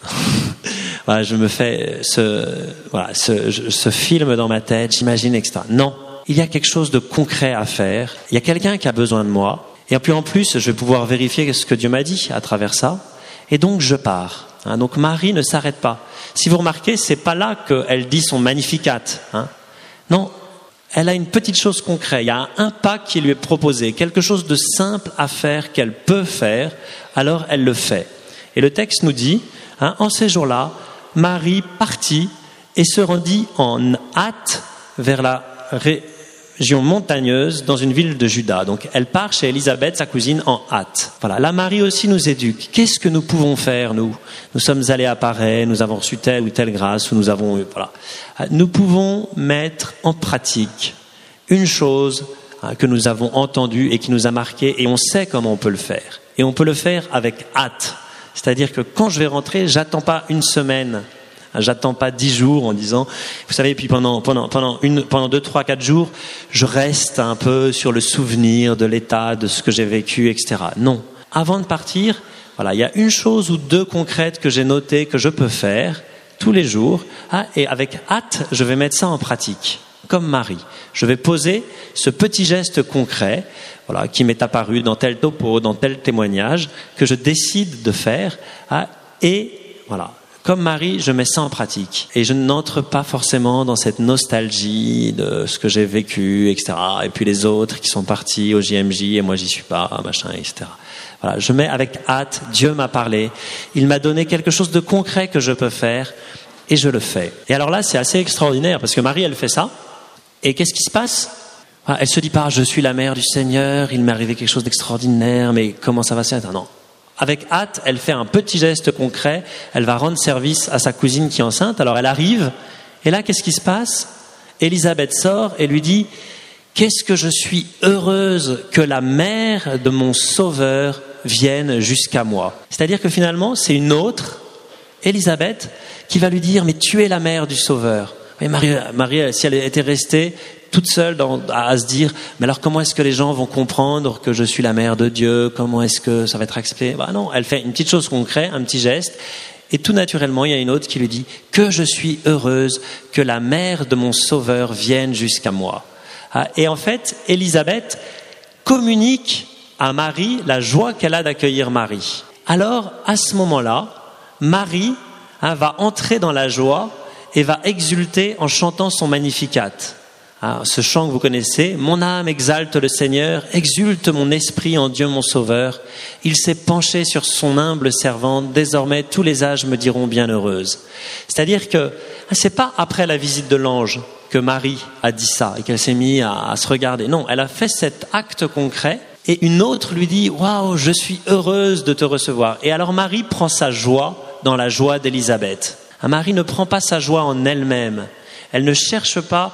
Voilà, je me fais ce, voilà, ce, ce film dans ma tête, j'imagine, et cetera. Non, il y a quelque chose de concret à faire. Il y a quelqu'un qui a besoin de moi. Et puis en plus, je vais pouvoir vérifier ce que Dieu m'a dit à travers ça. Et donc, je pars. Hein, donc, Marie ne s'arrête pas. Si vous remarquez, c'est pas là qu'elle dit son Magnificat. Hein. Non, elle a une petite chose concrète. Il y a un pas qui lui est proposé, quelque chose de simple à faire qu'elle peut faire. Alors, elle le fait. Et le texte nous dit, hein, en ces jours-là, Marie partit et se rendit en hâte vers la ré- région montagneuse dans une ville de Juda. Donc, elle part chez Élisabeth, sa cousine, en hâte. Voilà. Là, Marie aussi nous éduque. Qu'est-ce que nous pouvons faire, nous? Nous sommes allés à Paray, nous avons reçu telle ou telle grâce, ou nous avons eu, voilà. Nous pouvons mettre en pratique une chose hein, que nous avons entendue et qui nous a marqué, et on sait comment on peut le faire. Et on peut le faire avec hâte. C'est-à-dire que quand je vais rentrer, j'attends pas une semaine. J'attends pas dix jours en disant, vous savez, puis pendant pendant pendant une pendant deux, trois, quatre jours, je reste un peu sur le souvenir de l'état, de ce que j'ai vécu, et cetera. Non. Avant de partir, voilà, il y a une chose ou deux concrètes que j'ai notées que je peux faire tous les jours, ah, et avec hâte, je vais mettre ça en pratique. Comme Marie, je vais poser ce petit geste concret, voilà, qui m'est apparu dans tel topo, dans tel témoignage, que je décide de faire, ah, et voilà. Comme Marie, je mets ça en pratique. Et je n'entre pas forcément dans cette nostalgie de ce que j'ai vécu, et cetera. Et puis les autres qui sont partis au J M J et moi j'y suis pas, machin, et cetera. Voilà, je mets avec hâte, Dieu m'a parlé, il m'a donné quelque chose de concret que je peux faire et je le fais. Et alors là, c'est assez extraordinaire parce que Marie, elle fait ça. Et qu'est-ce qui se passe? Elle se dit pas, je suis la mère du Seigneur, il m'est arrivé quelque chose d'extraordinaire, mais comment ça va se faire? Non. Avec hâte, elle fait un petit geste concret, elle va rendre service à sa cousine qui est enceinte. Alors elle arrive, et là, qu'est-ce qui se passe? Élisabeth sort et lui dit « Qu'est-ce que je suis heureuse que la mère de mon sauveur vienne jusqu'à moi. » C'est-à-dire que finalement, c'est une autre, Élisabeth, qui va lui dire « Mais tu es la mère du sauveur. » Et Marie, Marie, si elle était restée toute seule dans, à, à se dire « Mais alors comment est-ce que les gens vont comprendre que je suis la mère de Dieu? Comment est-ce que ça va être accepté ?» Bah non, elle fait une petite chose concrète, un petit geste. Et tout naturellement, il y a une autre qui lui dit « Que je suis heureuse que la mère de mon sauveur vienne jusqu'à moi. » Et en fait, Élisabeth communique à Marie la joie qu'elle a d'accueillir Marie. Alors, à ce moment-là, Marie hein, va entrer dans la joie et va exulter en chantant son Magnificat. Alors, ce chant que vous connaissez, « Mon âme exalte le Seigneur, exulte mon esprit en Dieu mon Sauveur. Il s'est penché sur son humble servante, désormais tous les âges me diront bienheureuse. » C'est-à-dire que c'est pas après la visite de l'ange que Marie a dit ça et qu'elle s'est mise à, à se regarder. Non, elle a fait cet acte concret et une autre lui dit « Waouh, je suis heureuse de te recevoir. » Et alors Marie prend sa joie dans la joie d'Élisabeth. Marie ne prend pas sa joie en elle-même. Elle ne cherche pas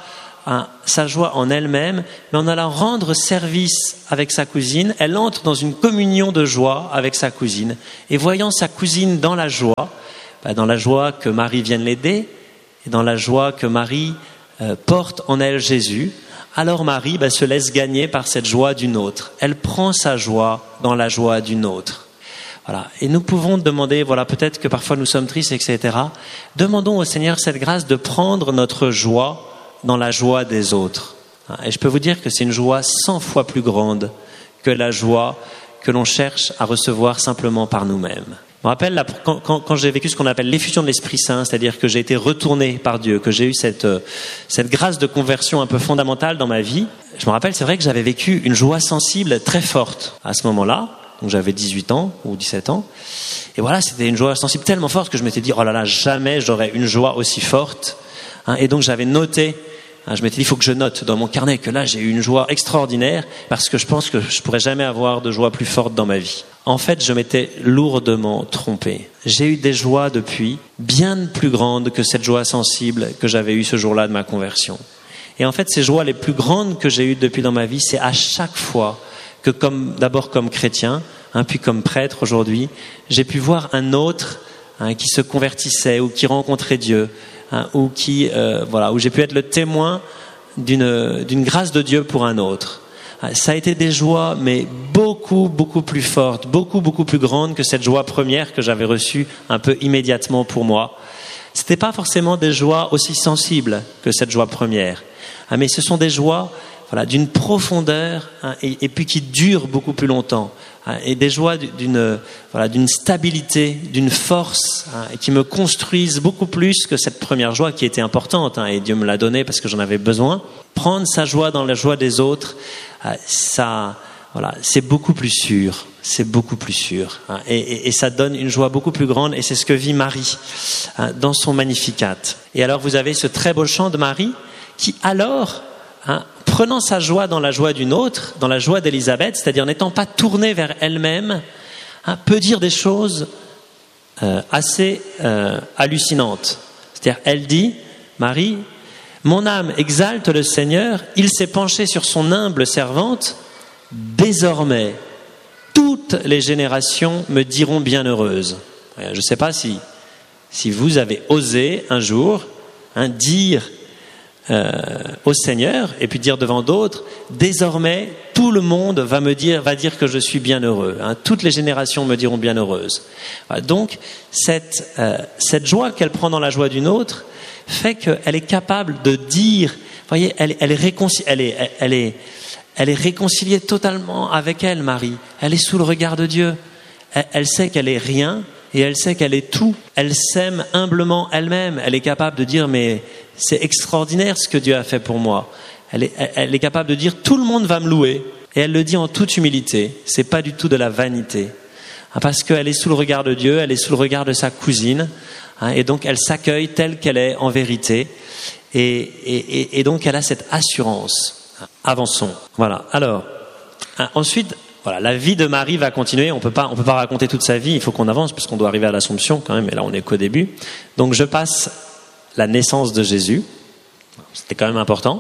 hein, sa joie en elle-même, mais en allant rendre service avec sa cousine, elle entre dans une communion de joie avec sa cousine. Et voyant sa cousine dans la joie, bah, dans la joie que Marie vienne l'aider, et dans la joie que Marie euh, porte en elle Jésus, alors Marie bah, se laisse gagner par cette joie d'une autre. Elle prend sa joie dans la joie d'une autre. Voilà. Et nous pouvons demander, voilà, peut-être que parfois nous sommes tristes, et cetera. Demandons au Seigneur cette grâce de prendre notre joie dans la joie des autres. Et je peux vous dire que c'est une joie cent fois plus grande que la joie que l'on cherche à recevoir simplement par nous-mêmes. Je me rappelle là, quand, quand, quand j'ai vécu ce qu'on appelle l'effusion de l'Esprit Saint, c'est-à-dire que j'ai été retourné par Dieu, que j'ai eu cette, cette grâce de conversion un peu fondamentale dans ma vie. Je me rappelle, c'est vrai que j'avais vécu une joie sensible très forte à ce moment-là. Donc j'avais dix-huit ans ou dix-sept ans. Et voilà, c'était une joie sensible tellement forte que je m'étais dit, oh là là, jamais j'aurais une joie aussi forte. Hein, et donc j'avais noté, hein, je m'étais dit, il faut que je note dans mon carnet que là j'ai eu une joie extraordinaire parce que je pense que je pourrais jamais avoir de joie plus forte dans ma vie. En fait, je m'étais lourdement trompé. J'ai eu des joies depuis bien plus grandes que cette joie sensible que j'avais eue ce jour-là de ma conversion. Et en fait, ces joies les plus grandes que j'ai eues depuis dans ma vie, c'est à chaque fois que comme, d'abord comme chrétien, hein, puis comme prêtre aujourd'hui, j'ai pu voir un autre hein, qui se convertissait ou qui rencontrait Dieu, hein, ou qui, euh, voilà, où j'ai pu être le témoin d'une, d'une grâce de Dieu pour un autre. Ça a été des joies, mais beaucoup, beaucoup plus fortes, beaucoup, beaucoup plus grandes que cette joie première que j'avais reçue un peu immédiatement pour moi. C'était pas forcément des joies aussi sensibles que cette joie première, hein, mais ce sont des joies voilà, d'une profondeur hein, et, et puis qui durent beaucoup plus longtemps hein, et des joies d'une, voilà, d'une stabilité, d'une force hein, et qui me construisent beaucoup plus que cette première joie qui était importante hein, et Dieu me l'a donnée parce que j'en avais besoin. Prendre sa joie dans la joie des autres, euh, ça, voilà, c'est beaucoup plus sûr, c'est beaucoup plus sûr hein, et, et, et ça donne une joie beaucoup plus grande et c'est ce que vit Marie hein, dans son Magnificat. Et alors vous avez ce très beau chant de Marie qui alors hein, prenant sa joie dans la joie d'une autre, dans la joie d'Élisabeth, c'est-à-dire n'étant pas tournée vers elle-même, hein, peut dire des choses euh, assez euh, hallucinantes. C'est-à-dire, elle dit, Marie, « Mon âme exalte le Seigneur, il s'est penché sur son humble servante. Désormais, toutes les générations me diront bienheureuse. » Je ne sais pas si, si vous avez osé un jour hein, dire Euh, au Seigneur et puis dire devant d'autres, désormais tout le monde va me dire, va dire que je suis bienheureux. Hein, toutes les générations me diront bienheureuse. Voilà, donc cette euh, cette joie qu'elle prend dans la joie d'une autre fait qu'elle est capable de dire, vous voyez, elle, elle est réconciliée, elle est, elle est, elle est réconciliée totalement avec elle, Marie. Elle est sous le regard de Dieu. Elle, elle sait qu'elle est rien. Et elle sait qu'elle est tout. Elle s'aime humblement elle-même. Elle est capable de dire, mais c'est extraordinaire ce que Dieu a fait pour moi. Elle est, elle est capable de dire, tout le monde va me louer. Et elle le dit en toute humilité. C'est pas du tout de la vanité. Parce qu'elle est sous le regard de Dieu, elle est sous le regard de sa cousine. Et donc elle s'accueille telle qu'elle est en vérité. Et, et, et donc elle a cette assurance. Avançons. Voilà. Alors, ensuite, voilà, la vie de Marie va continuer. On peut pas, on peut pas raconter toute sa vie. Il faut qu'on avance parce qu'on doit arriver à l'Assomption quand même. Et là, on est qu'au début. Donc, je passe la naissance de Jésus. C'était quand même important.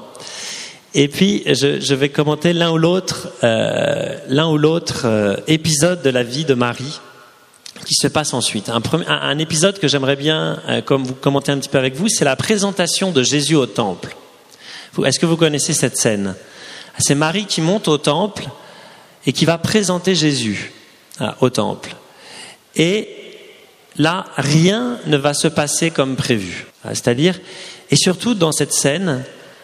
Et puis, je, je vais commenter l'un ou l'autre, euh, l'un ou l'autre euh, épisode de la vie de Marie qui se passe ensuite. Un, premier, un, un épisode que j'aimerais bien euh, comme vous commenter un petit peu avec vous, c'est la présentation de Jésus au temple. Est-ce que vous connaissez cette scène ? C'est Marie qui monte au temple et qui va présenter Jésus ah, au temple. Et là, rien ne va se passer comme prévu. Ah, c'est-à-dire, et surtout dans cette scène,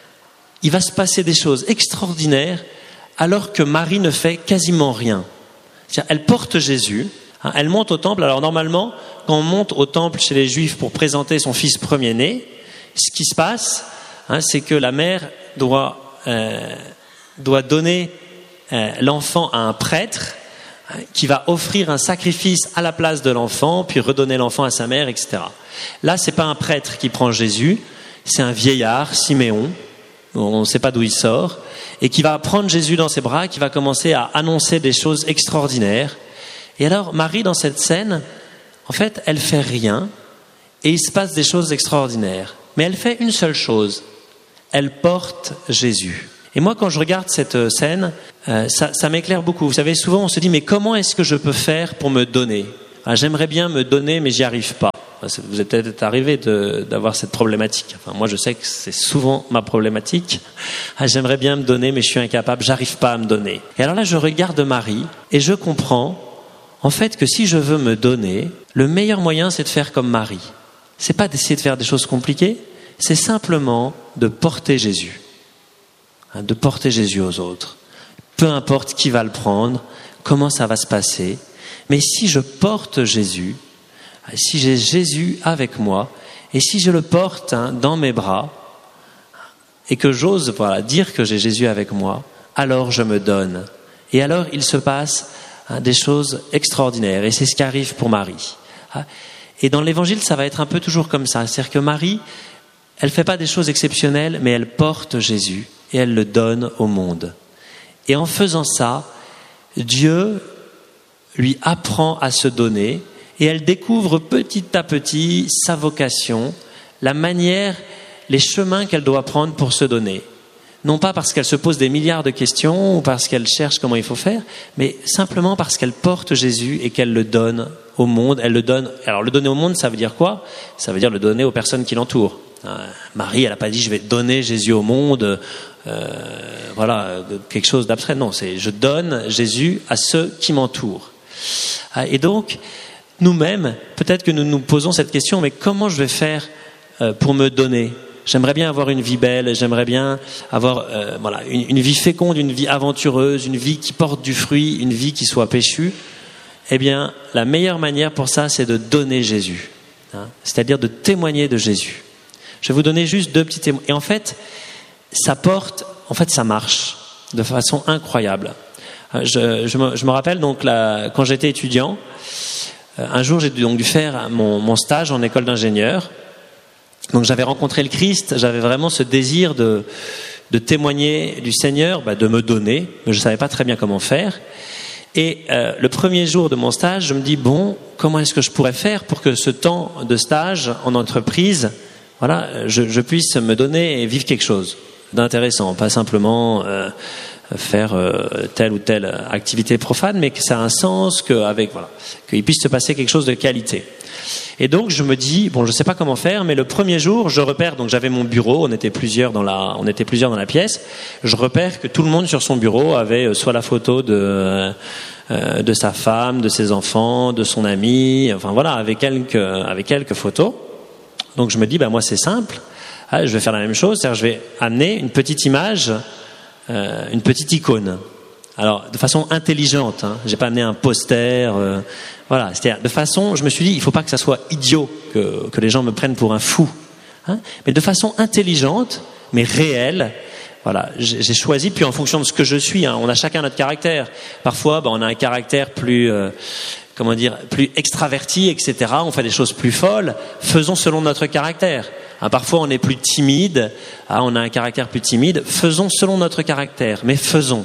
il va se passer des choses extraordinaires alors que Marie ne fait quasiment rien. C'est-à-dire, elle porte Jésus, hein, elle monte au temple. Alors normalement, quand on monte au temple chez les Juifs pour présenter son fils premier-né, ce qui se passe, hein, c'est que la mère doit, euh, doit donner l'enfant à un prêtre qui va offrir un sacrifice à la place de l'enfant, puis redonner l'enfant à sa mère, et cetera. Là, c'est pas un prêtre qui prend Jésus, c'est un vieillard, Siméon, on ne sait pas d'où il sort, et qui va prendre Jésus dans ses bras, qui va commencer à annoncer des choses extraordinaires. Et alors, Marie, dans cette scène, en fait, elle fait rien, et il se passe des choses extraordinaires. Mais elle fait une seule chose. elle porte Jésus. Et moi, quand je regarde cette scène, euh, ça, ça m'éclaire beaucoup. Vous savez, souvent on se dit, mais comment est-ce que je peux faire pour me donner ? Ah, j'aimerais bien me donner, mais j'y arrive pas. Vous êtes peut-être arrivé de, d'avoir cette problématique. Enfin, moi, je sais que c'est souvent ma problématique. Ah, j'aimerais bien me donner, mais je suis incapable, j'arrive pas à me donner. Et alors là, je regarde Marie et je comprends, en fait, que si je veux me donner, le meilleur moyen, c'est de faire comme Marie. C'est pas d'essayer de faire des choses compliquées, c'est simplement de porter Jésus. Hein, de porter Jésus aux autres. Peu importe qui va le prendre, comment ça va se passer. Mais si je porte Jésus, si j'ai Jésus avec moi, et si je le porte hein, dans mes bras, et que j'ose voilà, dire que j'ai Jésus avec moi, alors je me donne. Et alors il se passe hein, des choses extraordinaires, et c'est ce qui arrive pour Marie. Et dans l'évangile, ça va être un peu toujours comme ça, c'est-à-dire que Marie, elle ne fait pas des choses exceptionnelles, mais elle porte Jésus, et elle le donne au monde. Et en faisant ça, Dieu lui apprend à se donner, et elle découvre petit à petit sa vocation, la manière, les chemins qu'elle doit prendre pour se donner. Non pas parce qu'elle se pose des milliards de questions ou parce qu'elle cherche comment il faut faire, mais simplement parce qu'elle porte Jésus et qu'elle le donne au monde. Elle le donne. Alors le donner au monde, ça veut dire quoi ? Ça veut dire le donner aux personnes qui l'entourent. Euh, Marie, elle n'a pas dit je vais donner Jésus au monde, euh, voilà, quelque chose d'abstrait. Non, c'est je donne Jésus à ceux qui m'entourent. Et donc, nous-mêmes, peut-être que nous nous posons cette question, mais comment je vais faire euh, pour me donner ? J'aimerais bien avoir une vie belle, j'aimerais bien avoir euh, voilà, une, une vie féconde, une vie aventureuse, une vie qui porte du fruit, une vie qui soit péchue. Eh bien, la meilleure manière pour ça, c'est de donner Jésus, hein, c'est-à-dire de témoigner de Jésus. Je vais vous donner juste deux petits témoins. Et en fait, ça porte, en fait, ça marche de façon incroyable. Je, je, me, je me rappelle donc là, quand j'étais étudiant, un jour j'ai donc dû faire mon, mon stage en école d'ingénieur. Donc j'avais rencontré le Christ, j'avais vraiment ce désir de, de témoigner du Seigneur, bah de me donner, mais je ne savais pas très bien comment faire. Et euh, le premier jour de mon stage, je me dis bon, comment est-ce que je pourrais faire pour que ce temps de stage en entreprise, voilà, je, je puisse me donner et vivre quelque chose d'intéressant, pas simplement euh, faire euh, telle ou telle activité profane, mais que ça a un sens, que avec voilà, qu'il puisse se passer quelque chose de qualité. Et donc je me dis bon, je sais pas comment faire, mais le premier jour, je repère, donc j'avais mon bureau, on était plusieurs dans la, on était plusieurs dans la pièce. Je repère que tout le monde sur son bureau avait soit la photo de euh, de sa femme, de ses enfants, de son ami, enfin voilà, avec quelques avec quelques photos. Donc je me dis bah moi c'est simple, ah, je vais faire la même chose, c'est-à-dire je vais amener une petite image, euh, une petite icône. Alors de façon intelligente, hein, j'ai pas amené un poster. Euh, Voilà, c'est-à-dire de façon, je me suis dit, il faut pas que ça soit idiot, que, que les gens me prennent pour un fou, hein, mais de façon intelligente, mais réelle. Voilà, j'ai, j'ai choisi, puis en fonction de ce que je suis, hein, on a chacun notre caractère. Parfois, ben, on a un caractère plus, euh, comment dire, plus extraverti, et cetera. On fait des choses plus folles. Faisons selon notre caractère. Hein, parfois, on est plus timide. Hein, on a un caractère plus timide. Faisons selon notre caractère, mais faisons.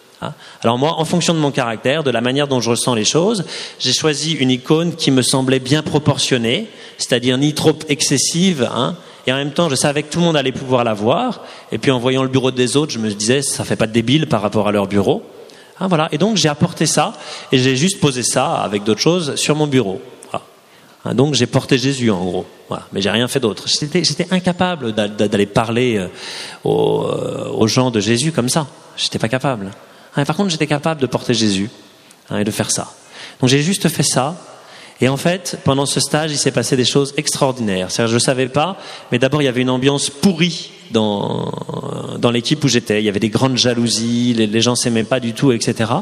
Alors moi, en fonction de mon caractère, de la manière dont je ressens les choses, j'ai choisi une icône qui me semblait bien proportionnée, c'est-à-dire ni trop excessive, hein, et en même temps, je savais que tout le monde allait pouvoir la voir, et puis en voyant le bureau des autres, je me disais, ça fait pas de débile par rapport à leur bureau. Hein, voilà. Et donc j'ai apporté ça, et j'ai juste posé ça, avec d'autres choses, sur mon bureau. Voilà. Hein, donc j'ai porté Jésus, en gros. Voilà. Mais j'ai rien fait d'autre. J'étais, j'étais incapable d'aller parler aux, aux gens de Jésus comme ça. J'étais pas capable. Par contre, j'étais capable de porter Jésus, hein, et de faire ça. Donc j'ai juste fait ça. Et en fait, pendant ce stage, il s'est passé des choses extraordinaires. C'est-à-dire, je ne savais pas, mais d'abord, il y avait une ambiance pourrie dans, dans l'équipe où j'étais. Il y avait des grandes jalousies, les, les gens ne s'aimaient pas du tout, et cetera.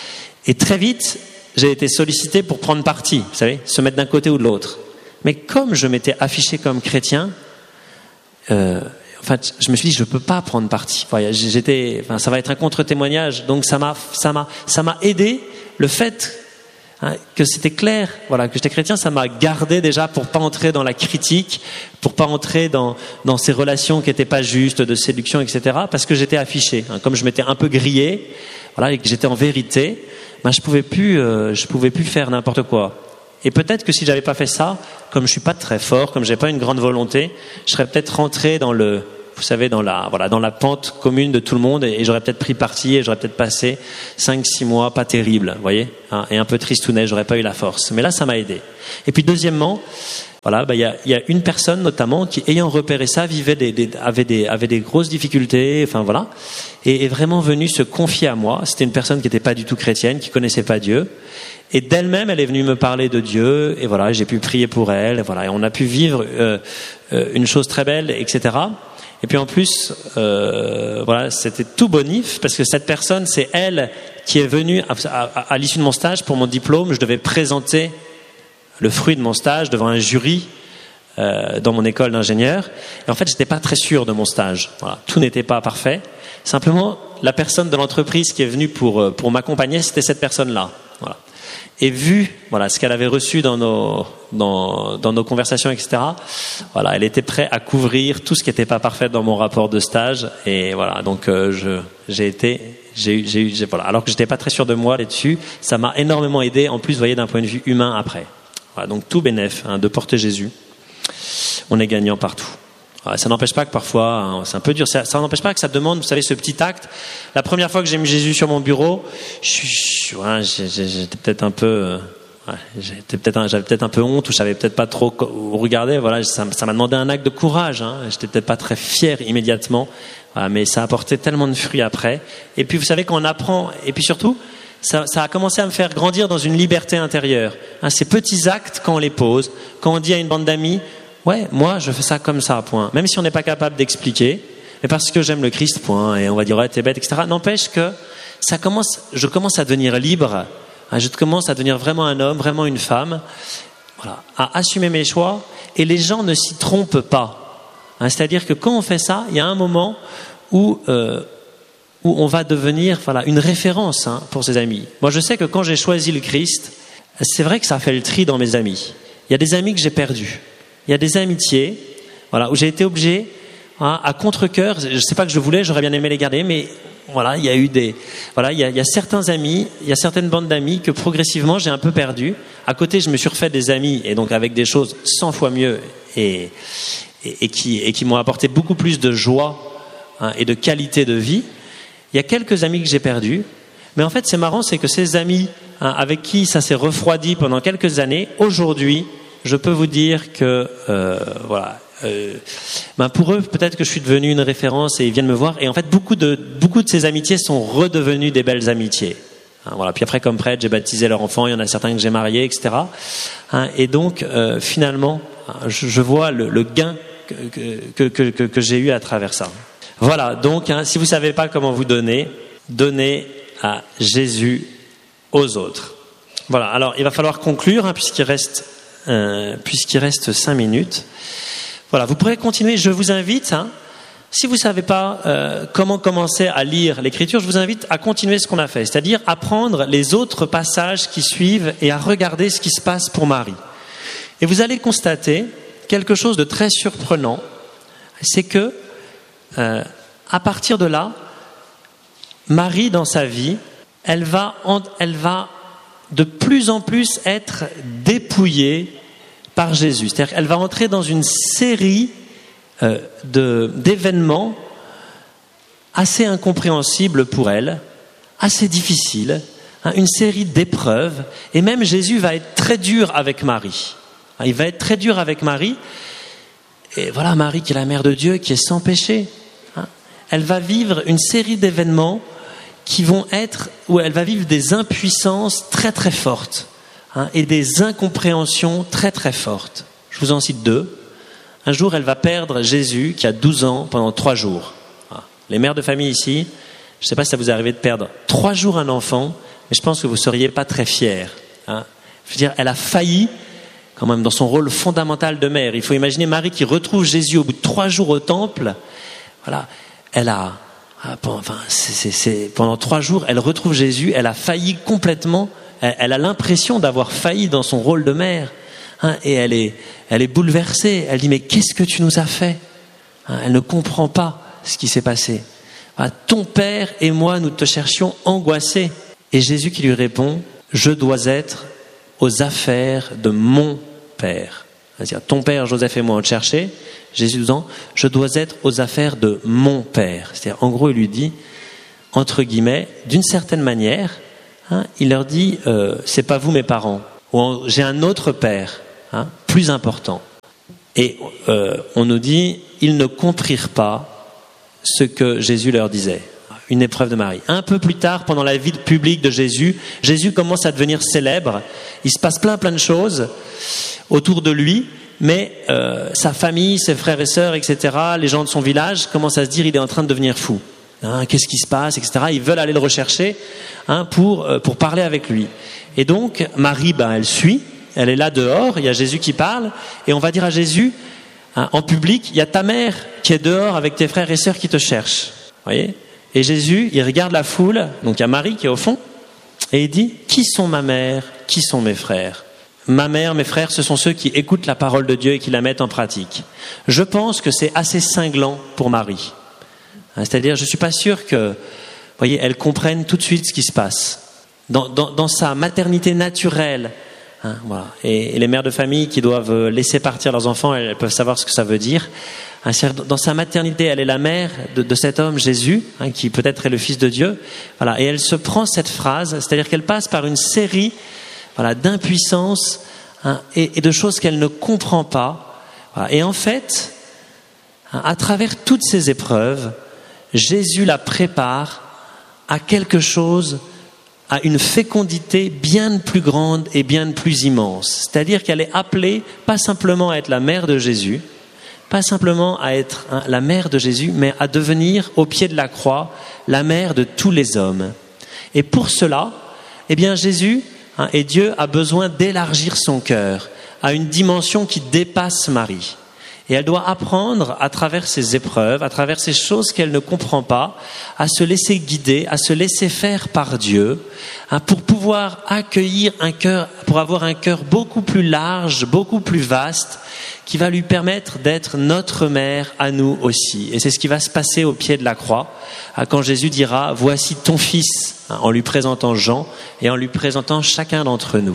Et très vite, j'ai été sollicité pour prendre parti, vous savez, se mettre d'un côté ou de l'autre. Mais comme je m'étais affiché comme chrétien, euh, en fait, je me suis dit, je peux pas prendre parti. Enfin, j'étais, enfin, ça va être un contre-témoignage. Donc, ça m'a, ça m'a, ça m'a aidé. Le fait, hein, que c'était clair, voilà, que j'étais chrétien, ça m'a gardé déjà pour pas entrer dans la critique, pour pas entrer dans, dans ces relations qui étaient pas justes, de séduction, et cetera. Parce que j'étais affiché. Hein, comme je m'étais un peu grillé, voilà, et que j'étais en vérité, ben, je pouvais plus, euh, je pouvais plus faire n'importe quoi. Et peut-être que si j'avais pas fait ça, comme je suis pas très fort, comme j'ai pas une grande volonté, je serais peut-être rentré dans le vous savez, dans la, voilà, dans la pente commune de tout le monde, et, et j'aurais peut-être pris parti, et j'aurais peut-être passé cinq six mois pas terribles, vous voyez, hein, et un peu tristounet, j'aurais pas eu la force. Mais là, ça m'a aidé. Et puis deuxièmement, voilà, bah, il y a, y a une personne notamment qui, ayant repéré ça, vivait des, des, avait des, avait des grosses difficultés, enfin voilà, et est vraiment venue se confier à moi. C'était une personne qui n'était pas du tout chrétienne, qui connaissait pas Dieu, et d'elle-même, elle est venue me parler de Dieu, et voilà, j'ai pu prier pour elle, et voilà, et on a pu vivre euh, euh, une chose très belle, et cetera. Et puis en plus, euh, voilà, c'était tout bonif, parce que cette personne, c'est elle qui est venue à, à, à l'issue de mon stage pour mon diplôme. Je devais présenter le fruit de mon stage devant un jury euh, dans mon école d'ingénieur. Et en fait, j'étais pas très sûr de mon stage. Voilà, tout n'était pas parfait. Simplement, la personne de l'entreprise qui est venue pour pour m'accompagner, c'était cette personne-là. Voilà. Et vu voilà ce qu'elle avait reçu dans nos dans dans nos conversations, et cetera. Voilà, elle était prête à couvrir tout ce qui n'était pas parfait dans mon rapport de stage. Et voilà, donc euh, je j'ai été j'ai eu j'ai eu j'ai, voilà. Alors que j'étais pas très sûr de moi là-dessus, ça m'a énormément aidé. En plus, vous voyez, d'un point de vue humain après. Voilà, donc tout bénef, hein, de porter Jésus. On est gagnant partout. Voilà, ça n'empêche pas que parfois, hein, c'est un peu dur, ça, ça n'empêche pas que ça demande, vous savez, ce petit acte. La première fois que j'ai mis Jésus sur mon bureau, je, je, ouais, j'étais peut-être un peu, euh, ouais, j'étais peut-être un, j'avais peut-être un peu honte, ou je savais peut-être pas trop regarder. Voilà, ça, ça m'a demandé un acte de courage. Hein, j'étais peut-être pas très fier immédiatement, voilà, mais ça a apporté tellement de fruits après. Et puis vous savez, quand on apprend, et puis surtout, Ça, ça a commencé à me faire grandir dans une liberté intérieure. Hein, ces petits actes, quand on les pose, quand on dit à une bande d'amis, ouais, moi je fais ça comme ça, point. Même si on n'est pas capable d'expliquer, mais parce que j'aime le Christ, point. Et on va dire, ouais, t'es bête, et cetera. N'empêche que ça commence, je commence à devenir libre. Hein, je commence à devenir vraiment un homme, vraiment une femme. Voilà, à assumer mes choix. Et les gens ne s'y trompent pas. Hein, c'est-à-dire que quand on fait ça, il y a un moment où euh, où on va devenir voilà, une référence hein, pour ses amis. Moi, je sais que quand j'ai choisi le Christ, c'est vrai que ça a fait le tri dans mes amis. Il y a des amis que j'ai perdus. Il y a des amitiés voilà, où j'ai été obligé, hein, à contre-cœur, je ne sais pas que je voulais, j'aurais bien aimé les garder, mais voilà, il y a eu des... Voilà, il y a, il y a certains amis, il y a certaines bandes d'amis que progressivement j'ai un peu perdu. À côté, je me suis refait des amis, et donc avec des choses cent fois mieux, et, et, et, qui, et qui m'ont apporté beaucoup plus de joie hein, et de qualité de vie. Il y a quelques amis que j'ai perdus, mais en fait c'est marrant, c'est que ces amis hein, avec qui ça s'est refroidi pendant quelques années, aujourd'hui, je peux vous dire que euh, voilà, euh, ben pour eux peut-être que je suis devenu une référence et ils viennent me voir. Et en fait beaucoup de beaucoup de ces amitiés sont redevenues des belles amitiés. Hein, voilà. Puis après comme prêtre, j'ai baptisé leurs enfants, il y en a certains que j'ai mariés, et cetera. Hein, et donc euh, finalement, je, je vois le, le gain que que, que que que j'ai eu à travers ça. Voilà, donc hein, si vous ne savez pas comment vous donner, donnez à Jésus aux autres. Voilà, alors il va falloir conclure hein, puisqu'il reste, euh, puisqu'il reste cinq minutes. Voilà, vous pourrez continuer, je vous invite, hein, si vous ne savez pas euh, comment commencer à lire l'Écriture, je vous invite à continuer ce qu'on a fait, c'est-à-dire à prendre les autres passages qui suivent et à regarder ce qui se passe pour Marie. Et vous allez constater quelque chose de très surprenant, c'est que Euh, à partir de là, Marie dans sa vie, elle va, en, elle va de plus en plus être dépouillée par Jésus. C'est-à-dire qu'elle va entrer dans une série euh, de, d'événements assez incompréhensibles pour elle, assez difficiles, hein, une série d'épreuves. Et même Jésus va être très dur avec Marie. Il va être très dur avec Marie. Et voilà, Marie qui est la mère de Dieu, qui est sans péché. Elle va vivre une série d'événements qui vont être, où elle va vivre des impuissances très très fortes hein, et des incompréhensions très très fortes. Je vous en cite deux. Un jour, elle va perdre Jésus qui a douze ans pendant trois jours. Les mères de famille ici, je ne sais pas si ça vous est arrivé de perdre trois jours un enfant, mais je pense que vous ne seriez pas très fiers. Hein. Je veux dire, elle a failli quand même dans son rôle fondamental de mère. Il faut imaginer Marie qui retrouve Jésus au bout de trois jours au temple. Voilà. Elle a, enfin, c'est, c'est, c'est, pendant trois jours, elle retrouve Jésus, elle a failli complètement, elle, elle a l'impression d'avoir failli dans son rôle de mère, hein, et elle est, elle est bouleversée, elle dit, mais qu'est-ce que tu nous as fait hein, elle ne comprend pas ce qui s'est passé. Ah, ton père et moi, nous te cherchions angoissés. Et Jésus qui lui répond, je dois être aux affaires de mon père. C'est-à-dire, ton père Joseph et moi on te cherchait. Jésus disant, je dois être aux affaires de mon père. C'est-à-dire, en gros, il lui dit, entre guillemets, d'une certaine manière, hein, il leur dit, euh, c'est pas vous mes parents, ou en, j'ai un autre père, hein, plus important. Et euh, on nous dit, ils ne comprirent pas ce que Jésus leur disait. Une épreuve de Marie. Un peu plus tard, pendant la vie publique de Jésus, Jésus commence à devenir célèbre. Il se passe plein plein de choses autour de lui. Mais euh, sa famille, ses frères et sœurs, et cetera, les gens de son village commencent à se dire il est en train de devenir fou. Hein, qu'est-ce qui se passe, et cetera. Ils veulent aller le rechercher hein, pour, euh, pour parler avec lui. Et donc, Marie, ben, elle suit, elle est là dehors, il y a Jésus qui parle, et on va dire à Jésus, hein, en public, il y a ta mère qui est dehors avec tes frères et sœurs qui te cherchent. Vous voyez ? Et Jésus, il regarde la foule, donc il y a Marie qui est au fond, et il dit, qui sont ma mère, qui sont mes frères ? Ma mère, mes frères, ce sont ceux qui écoutent la parole de Dieu et qui la mettent en pratique. Je pense que c'est assez cinglant pour Marie. C'est-à-dire, je ne suis pas sûr que, vous voyez, elle comprenne tout de suite ce qui se passe. Dans, dans, dans sa maternité naturelle, hein, voilà. Et, et les mères de famille qui doivent laisser partir leurs enfants, elles peuvent savoir ce que ça veut dire. Hein, dans sa maternité, elle est la mère de, de cet homme, Jésus, hein, qui peut-être est le Fils de Dieu. Voilà. Et elle se prend cette phrase, c'est-à-dire qu'elle passe par une série Voilà, d'impuissance hein, et, et de choses qu'elle ne comprend pas. Voilà. Et en fait, hein, à travers toutes ces épreuves, Jésus la prépare à quelque chose, à une fécondité bien plus grande et bien plus immense. C'est-à-dire qu'elle est appelée pas simplement à être la mère de Jésus, pas simplement à être hein, la mère de Jésus, mais à devenir au pied de la croix la mère de tous les hommes. Et pour cela, eh bien Jésus Hein, et Dieu a besoin d'élargir son cœur à une dimension qui dépasse Marie. Et elle doit apprendre à travers ces épreuves, à travers ces choses qu'elle ne comprend pas, à se laisser guider, à se laisser faire par Dieu, hein, pour pouvoir accueillir un cœur, pour avoir un cœur beaucoup plus large, beaucoup plus vaste, qui va lui permettre d'être notre mère à nous aussi. Et c'est ce qui va se passer au pied de la croix, hein, quand Jésus dira « Voici ton fils », hein, en lui présentant Jean et en lui présentant chacun d'entre nous.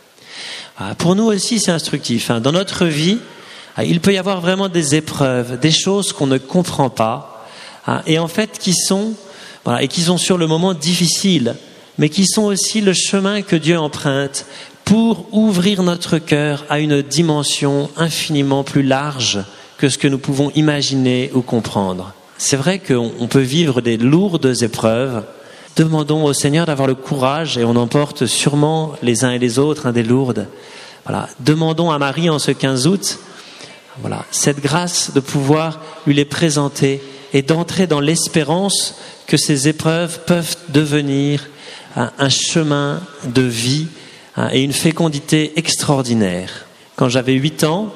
Ah, pour nous aussi, c'est instructif. Hein. Dans notre vie, il peut y avoir vraiment des épreuves, des choses qu'on ne comprend pas, hein, et en fait qui sont, voilà, et qui sont sur le moment difficiles, mais qui sont aussi le chemin que Dieu emprunte pour ouvrir notre cœur à une dimension infiniment plus large que ce que nous pouvons imaginer ou comprendre. C'est vrai qu'on peut vivre des lourdes épreuves. Demandons au Seigneur d'avoir le courage, et on en porte sûrement les uns et les autres, hein, des lourdes. Voilà. Demandons à Marie en ce quinze août, voilà, cette grâce de pouvoir lui les présenter et d'entrer dans l'espérance que ces épreuves peuvent devenir un, un chemin de vie, hein, et une fécondité extraordinaire. Quand j'avais huit ans,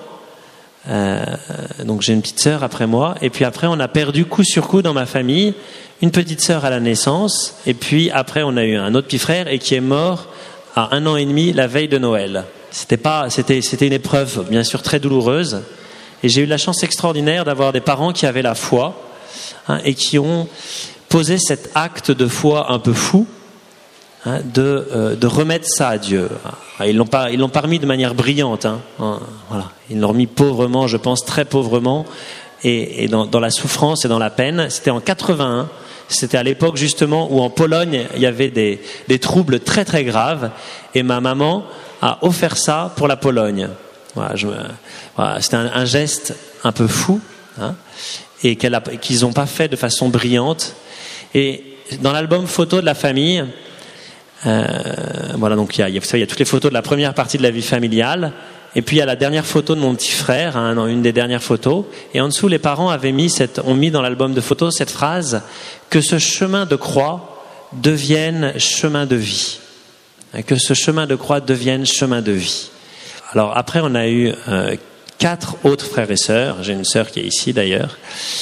euh, donc j'ai une petite sœur après moi, et puis après on a perdu coup sur coup dans ma famille une petite sœur à la naissance, et puis après on a eu un autre petit frère et qui est mort à un an et demi la veille de Noël. C'était pas, c'était, c'était une épreuve bien sûr très douloureuse. Et j'ai eu la chance extraordinaire d'avoir des parents qui avaient la foi, hein, et qui ont posé cet acte de foi un peu fou, hein, de, euh, de remettre ça à Dieu. Ils l'ont pas, ils l'ont pas remis de manière brillante, hein, hein, voilà. Ils l'ont remis pauvrement, je pense très pauvrement, et, et dans, dans la souffrance et dans la peine. C'était en quatre-vingt-un. C'était à l'époque justement où en Pologne il y avait des, des troubles très très graves, et ma maman a offert ça pour la Pologne. Voilà, je, voilà, c'était un, un geste un peu fou, hein, et qu'elle a, qu'ils n'ont pas fait de façon brillante. Et dans l'album photo de la famille, euh, voilà, donc il y a, il y a, il y a toutes les photos de la première partie de la vie familiale, et puis il y a la dernière photo de mon petit frère, hein, dans une des dernières photos. Et en dessous, les parents avaient mis cette, ont mis dans l'album de photos cette phrase, que ce chemin de croix devienne chemin de vie, que ce chemin de croix devienne chemin de vie. Alors après, on a eu euh, quatre autres frères et sœurs. J'ai une sœur qui est ici d'ailleurs.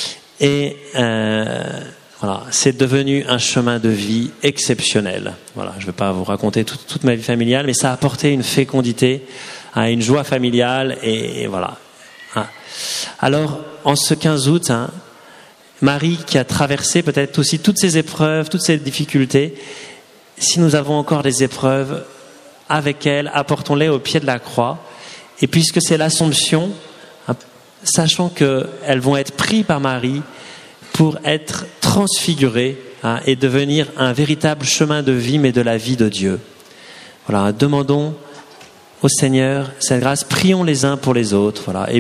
Et euh, voilà, c'est devenu un chemin de vie exceptionnel. Voilà, je ne vais pas vous raconter tout, toute ma vie familiale, mais ça a apporté une fécondité, hein, une joie familiale, et, et voilà. Hein. Alors, en ce quinze août, hein, Marie qui a traversé peut-être aussi toutes ces épreuves, toutes ces difficultés, si nous avons encore des épreuves, avec elle, apportons-les au pied de la croix, Et puisque c'est l'Assomption, sachant qu'elles vont être prises par Marie pour être transfigurées hein, et devenir un véritable chemin de vie, mais de la vie de Dieu. Voilà, demandons au Seigneur cette grâce, prions les uns pour les autres. Voilà. Et